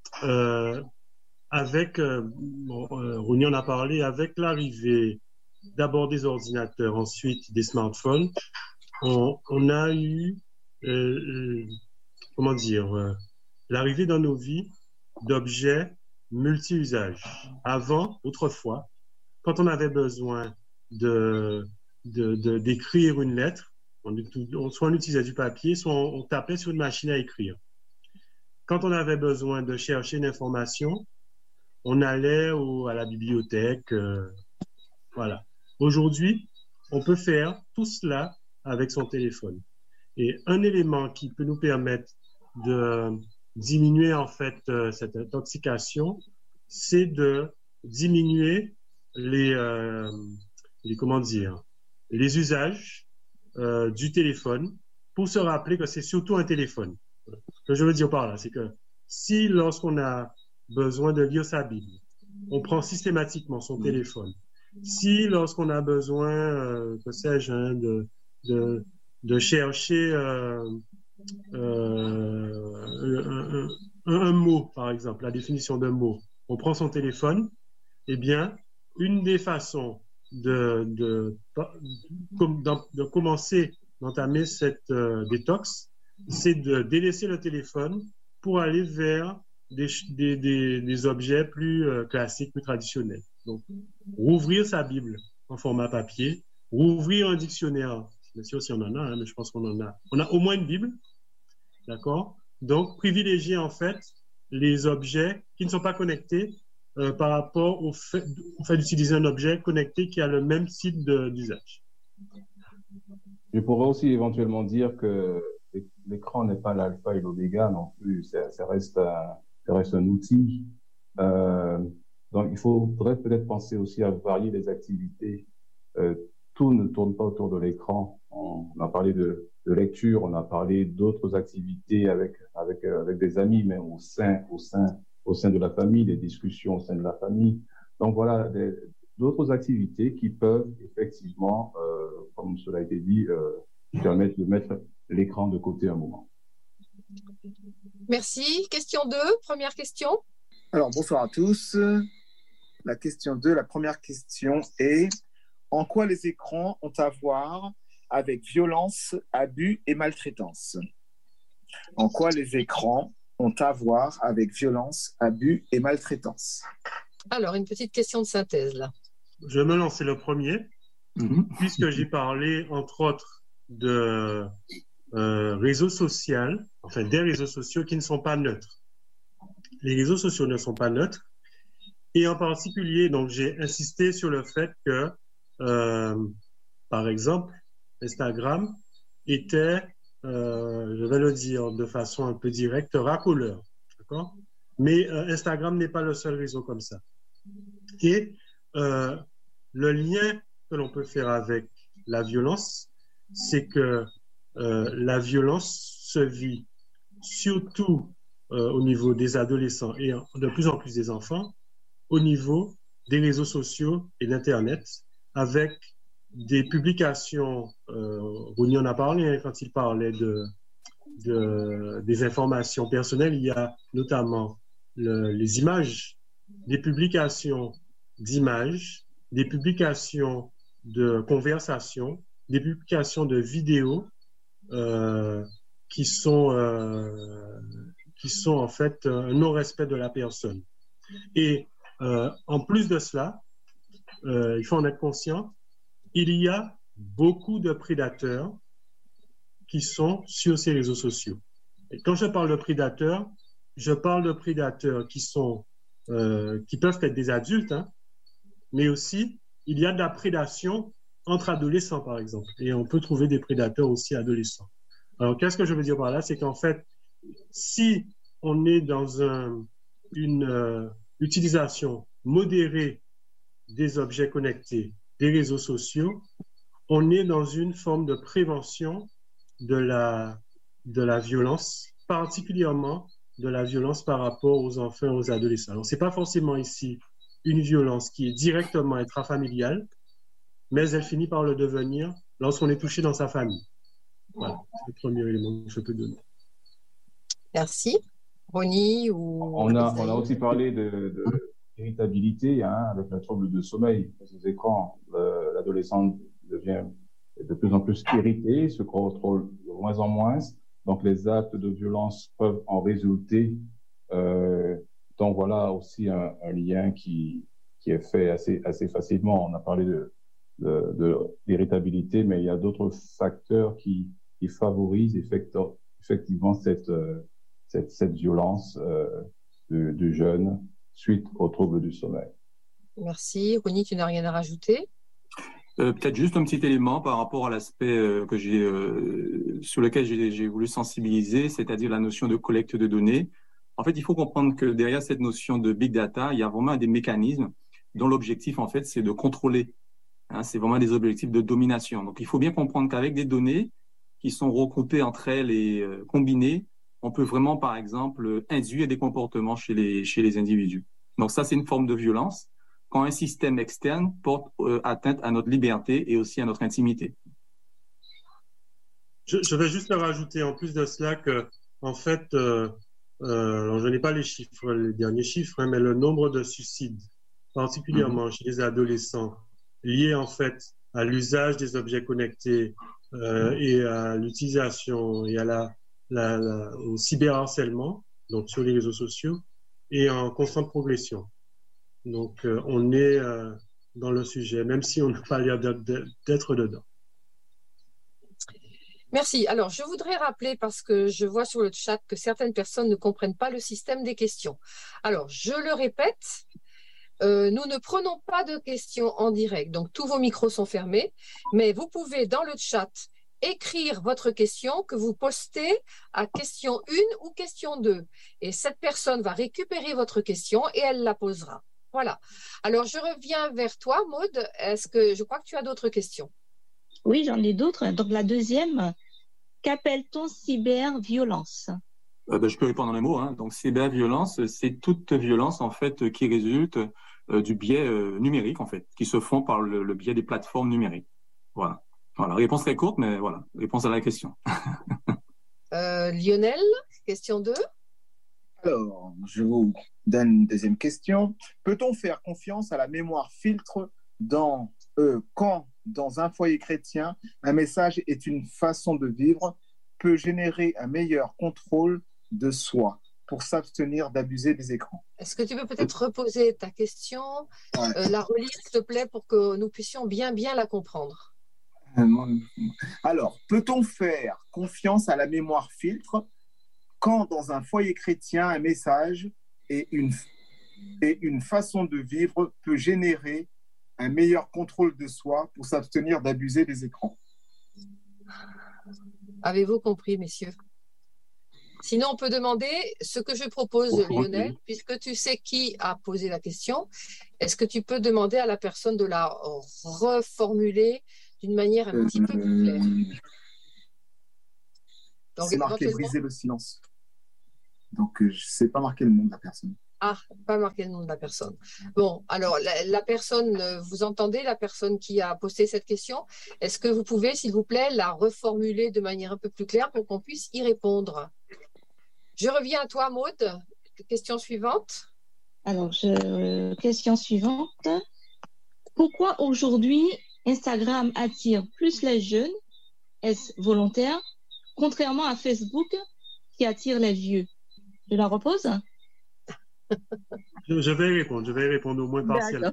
euh, avec, euh, bon, euh, Ronnie en a parlé, avec l'arrivée d'abord des ordinateurs, ensuite des smartphones, on, on a eu, euh, comment dire, euh, l'arrivée dans nos vies d'objets multi-usages. Avant, autrefois, quand on avait besoin de, de, de, d'écrire une lettre, on, on, soit on utilisait du papier, soit on, on tapait sur une machine à écrire. Quand on avait besoin de chercher une information, on allait au, à la bibliothèque. Euh, voilà. Aujourd'hui, on peut faire tout cela avec son téléphone. Et un élément qui peut nous permettre de diminuer en fait euh, cette intoxication, c'est de diminuer les, euh, les comment dire, les usages euh, du téléphone pour se rappeler que c'est surtout un téléphone. Ce que je veux dire par là, c'est que si lorsqu'on a besoin de lire sa Bible, on prend systématiquement son téléphone. Si lorsqu'on a besoin, euh, que sais-je, hein, de, de, de chercher euh, euh, un, un, un mot, par exemple, la définition d'un mot, on prend son téléphone, eh bien, une des façons de, de, de, de commencer, d'entamer cette euh, détox, c'est de délaisser le téléphone pour aller vers des, des, des, des objets plus euh, classiques, plus traditionnels. Donc, rouvrir sa Bible en format papier, rouvrir un dictionnaire, bien sûr si on en a, hein, mais je pense qu'on en a. On a au moins une Bible, d'accord? Donc, privilégier en fait les objets qui ne sont pas connectés euh, par rapport au fait, au fait d'utiliser un objet connecté qui a le même type de, d'usage. Je pourrais aussi éventuellement dire que l'écran n'est pas l'alpha et l'oméga non plus, ça, ça, reste, un, ça reste un outil. Euh, donc, il faudrait peut-être penser aussi à varier les activités. Euh, tout ne tourne pas autour de l'écran. On, on a parlé de, de lecture, on a parlé d'autres activités avec, avec, euh, avec des amis, mais au sein, au, sein, au sein de la famille, des discussions au sein de la famille. Donc, voilà, des, d'autres activités qui peuvent effectivement, euh, comme cela a été dit, euh, permettre de mettre l'écran de côté un moment. Merci. Question deux, première question. Alors, bonsoir à tous. La question deux, la première question est « En quoi les écrans ont à voir avec violence, abus et maltraitance ?» En quoi les écrans ont à voir avec violence, abus et maltraitance? Alors, une petite question de synthèse, là. Je vais me lancer le premier, mm-hmm. puisque j'ai parlé, entre autres, de euh, réseaux sociaux, enfin des réseaux sociaux qui ne sont pas neutres. Les réseaux sociaux ne sont pas neutres. Et en particulier, donc, j'ai insisté sur le fait que, euh, par exemple, Instagram était, euh, je vais le dire de façon un peu directe, racoleur. D'accord? Mais euh, Instagram n'est pas le seul réseau comme ça. Et euh, le lien que l'on peut faire avec la violence, c'est que euh, la violence se vit surtout euh, au niveau des adolescents et de plus en plus des enfants, au niveau des réseaux sociaux et d'Internet, avec des publications, euh, Ronnie en a parlé hein, quand il parlait de, de, des informations personnelles, il y a notamment le, les images, des publications d'images, des publications de conversations, des publications de vidéos euh, qui sont, euh, qui sont en fait un non-respect de la personne. Et euh, en plus de cela, euh, il faut en être conscient, il y a beaucoup de prédateurs qui sont sur ces réseaux sociaux. Et quand je parle de prédateurs, je parle de prédateurs qui sont, euh, qui peuvent être des adultes, hein, mais aussi il y a de la prédation entre adolescents, par exemple. Et on peut trouver des prédateurs aussi adolescents. Alors, qu'est-ce que je veux dire par là? C'est qu'en fait, si on est dans un, une euh, utilisation modérée des objets connectés, des réseaux sociaux, on est dans une forme de prévention de la, de la violence, particulièrement de la violence par rapport aux enfants et aux adolescents. Alors, ce n'est pas forcément ici une violence qui est directement intrafamiliale, mais elle finit par le devenir lorsqu'on est touché dans sa famille. Voilà, c'est le premier élément que je peux donner. Merci. Ronnie ou... On a, on a aussi parlé de, de irritabilité hein, avec le trouble de sommeil. Ces écrans, euh, l'adolescent devient de plus en plus irrité, se contrôle de moins en moins. Donc, les actes de violence peuvent en résulter. Euh, donc, voilà aussi un, un lien qui, qui est fait assez, assez facilement. On a parlé de, de, de l'irritabilité, mais il y a d'autres facteurs qui, qui favorisent effectivement, effectivement cette, cette, cette violence euh, du, du jeune suite aux troubles du sommeil. Merci. Ronnie, tu n'as rien à rajouter? Euh, peut-être juste un petit élément par rapport à l'aspect euh, que j'ai, euh, sur lequel j'ai, j'ai voulu sensibiliser, c'est-à-dire la notion de collecte de données. En fait, il faut comprendre que derrière cette notion de big data, il y a vraiment des mécanismes dont l'objectif, en fait, c'est de contrôler. Hein, c'est vraiment des objectifs de domination. Donc, il faut bien comprendre qu'avec des données qui sont regroupées entre elles et euh, combinées, on peut vraiment, par exemple, induire des comportements chez les, chez les individus. Donc, ça, c'est une forme de violence quand un système externe porte euh, atteinte à notre liberté et aussi à notre intimité. Je, je vais juste rajouter en plus de cela que, en fait, euh, euh, alors je n'ai pas les chiffres, les derniers chiffres, hein, mais le nombre de suicides, particulièrement mm-hmm. chez les adolescents, liés en fait à l'usage des objets connectés euh, et à l'utilisation et à la, la, la, au cyberharcèlement, donc sur les réseaux sociaux, est en constante progression. Donc, euh, on est euh, dans le sujet, même si on n'a pas l'air d'être dedans. Merci. Alors, je voudrais rappeler, parce que je vois sur le chat que certaines personnes ne comprennent pas le système des questions. Alors, je le répète, euh, nous ne prenons pas de questions en direct. Donc, tous vos micros sont fermés, mais vous pouvez, dans le chat, écrire votre question que vous postez à question un ou question deux. Et cette personne va récupérer votre question et elle la posera. Voilà. Alors, je reviens vers toi, Maud. Est-ce que je crois que tu as d'autres questions? Oui, j'en ai d'autres. Donc, la deuxième, qu'appelle-t-on cyberviolence? euh, ben, Je peux répondre en un mot. Hein. Donc, cyberviolence, c'est toute violence, en fait, qui résulte euh, du biais euh, numérique, en fait, qui se font par le, le biais des plateformes numériques. Voilà. Voilà. Réponse très courte, mais voilà. Réponse à la question. euh, Lionel, question deux. Alors, je vous donne une deuxième question. Peut-on faire confiance à la mémoire filtre dans, euh, quand, dans un foyer chrétien, un message est une façon de vivre, peut générer un meilleur contrôle de soi pour s'abstenir d'abuser des écrans? Est-ce que tu peux peut-être reposer ta question, ouais. euh, la relire, s'il te plaît, pour que nous puissions bien, bien la comprendre? Alors, peut-on faire confiance à la mémoire filtre quand dans un foyer chrétien, un message et une, et une façon de vivre peut générer un meilleur contrôle de soi pour s'abstenir d'abuser des écrans? Avez-vous compris, messieurs? Sinon, on peut demander ce que je propose, Lionel, puisque tu sais qui a posé la question. Est-ce que tu peux demander à la personne de la reformuler d'une manière un petit peu plus claire? Donc, C'est marqué éventuellement- briser le silence. Donc, euh, je ne sais pas marquer le nom de la personne. Ah, pas marqué le nom de la personne. Bon, alors la, la personne, euh, vous entendez la personne qui a posté cette question? Est-ce que vous pouvez, s'il vous plaît, la reformuler de manière un peu plus claire pour qu'on puisse y répondre? Je reviens à toi, Maude. Question suivante. Alors, je, euh, question suivante. Pourquoi aujourd'hui Instagram attire plus les jeunes? Est-ce volontaire? Contrairement à Facebook qui attire les vieux. Je la repose? Je, je vais y répondre, je vais y répondre au moins partiellement.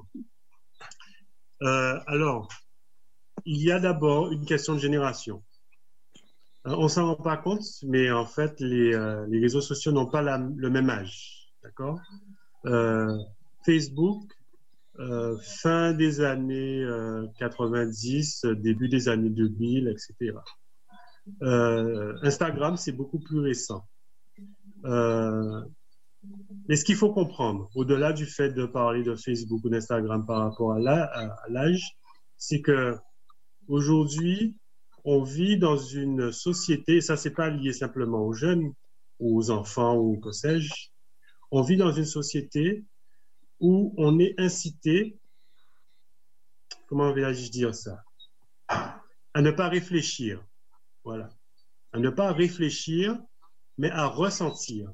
Euh, alors, il y a d'abord une question de génération. Euh, on ne s'en rend pas compte, mais en fait, les, euh, les réseaux sociaux n'ont pas la, le même âge. D'accord? Euh, Facebook, euh, fin des années euh, quatre-vingt-dix, début des années deux mille, et cetera. Euh, Instagram, c'est beaucoup plus récent. Euh, mais ce qu'il faut comprendre, au-delà du fait de parler de Facebook ou d'Instagram par rapport à l'âge, c'est que aujourd'hui, on vit dans une société, et ça, c'est pas lié simplement aux jeunes, ou aux enfants, ou que sais-je, on vit dans une société où on est incité, comment vais-je dire ça, à ne pas réfléchir, voilà, à ne pas réfléchir, mais à ressentir.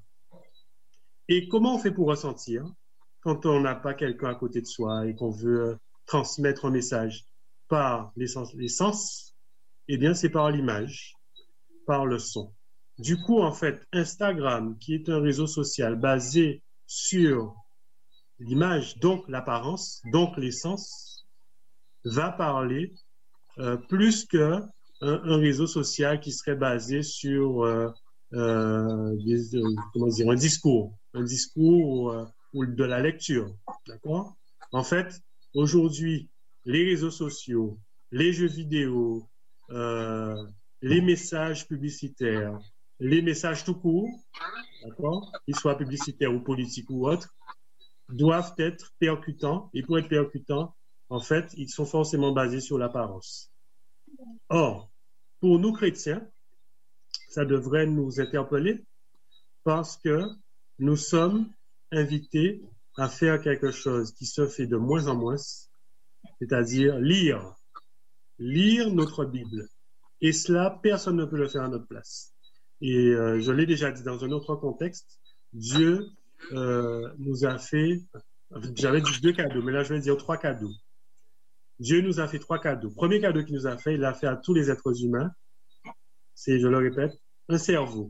Et comment on fait pour ressentir quand on n'a pas quelqu'un à côté de soi et qu'on veut transmettre un message par les sens, les sens? Eh bien, c'est par l'image, par le son. Du coup, en fait, Instagram, qui est un réseau social basé sur l'image, donc l'apparence, donc les sens, va parler euh, plus qu'un un réseau social qui serait basé sur euh, euh, des, euh, comment dire, un discours, un discours euh, ou de la lecture. D'accord? En fait, aujourd'hui, les réseaux sociaux, les jeux vidéo, euh, les messages publicitaires, les messages tout court, d'accord, qu'ils soient publicitaires ou politiques ou autres, doivent être percutants. Et pour être percutants, en fait, ils sont forcément basés sur l'apparence. Or, pour nous chrétiens, ça devrait nous interpeller parce que nous sommes invités à faire quelque chose qui se fait de moins en moins, c'est-à-dire lire, lire notre Bible. Et cela, personne ne peut le faire à notre place. Et euh, je l'ai déjà dit dans un autre contexte, Dieu euh, nous a fait, j'avais dit deux cadeaux, mais là je vais dire trois cadeaux. Dieu nous a fait trois cadeaux. Premier cadeau qu'il nous a fait, il l'a fait à tous les êtres humains, c'est, je le répète, un cerveau.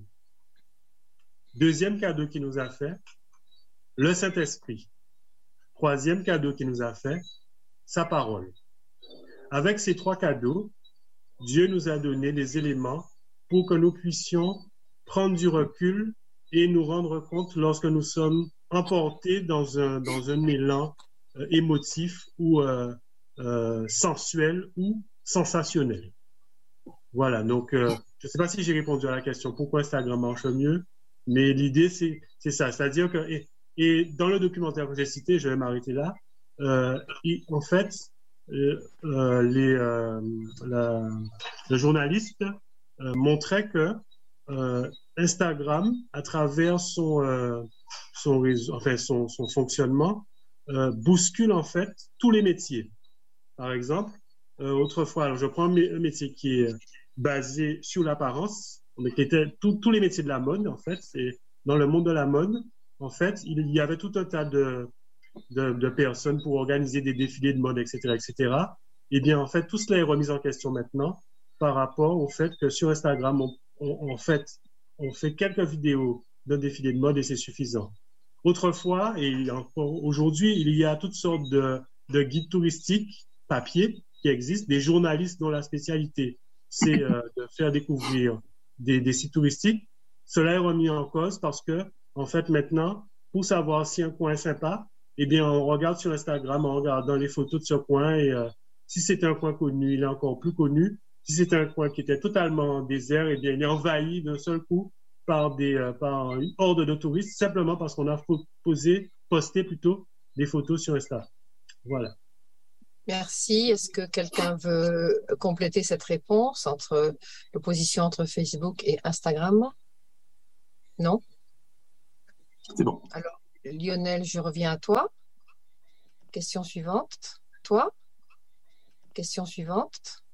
Deuxième cadeau qu'il nous a fait, le Saint-Esprit. Troisième cadeau qu'il nous a fait, sa parole. Avec ces trois cadeaux, Dieu nous a donné des éléments pour que nous puissions prendre du recul et nous rendre compte lorsque nous sommes emportés dans un, dans un élan euh, émotif ou euh, euh, sensuel ou sensationnel. Voilà, donc euh, je ne sais pas si j'ai répondu à la question pourquoi Instagram marche mieux, mais l'idée c'est, c'est ça, c'est-à-dire que, et, et dans le documentaire que j'ai cité, je vais m'arrêter là, euh, et, en fait, euh, euh, les, euh, la, le journaliste euh, montrait que euh, Instagram, à travers son, euh, son, réseau, enfin, son, son fonctionnement, euh, bouscule en fait tous les métiers. Par exemple, euh, autrefois, alors je prends un métier qui est basé sur l'apparence, qui était tous les métiers de la mode, en fait. C'est dans le monde de la mode, en fait, il y avait tout un tas de, de, de personnes pour organiser des défilés de mode, et cetera, et cetera. Eh bien, en fait, tout cela est remis en question maintenant par rapport au fait que sur Instagram, on, on, en fait, on fait quelques vidéos d'un défilé de mode et c'est suffisant. Autrefois, et encore aujourd'hui, il y a toutes sortes de, de guides touristiques papier qui existent, des journalistes dont la spécialité, c'est euh, de faire découvrir des, des sites touristiques. Cela est remis en cause parce que, en fait, maintenant, pour savoir si un coin est sympa, eh bien, on regarde sur Instagram en regardant les photos de ce coin et euh, si c'est un coin connu, il est encore plus connu. Si c'est un coin qui était totalement désert, eh bien, il est envahi d'un seul coup par, des, euh, par une horde de touristes, simplement parce qu'on a posé, posté plutôt des photos sur Insta. Voilà. Merci. Est-ce que quelqu'un veut compléter cette réponse entre l'opposition entre Facebook et Instagram? Non? C'est bon. Alors, Lionel, je reviens à toi. Question suivante. Toi? Question suivante.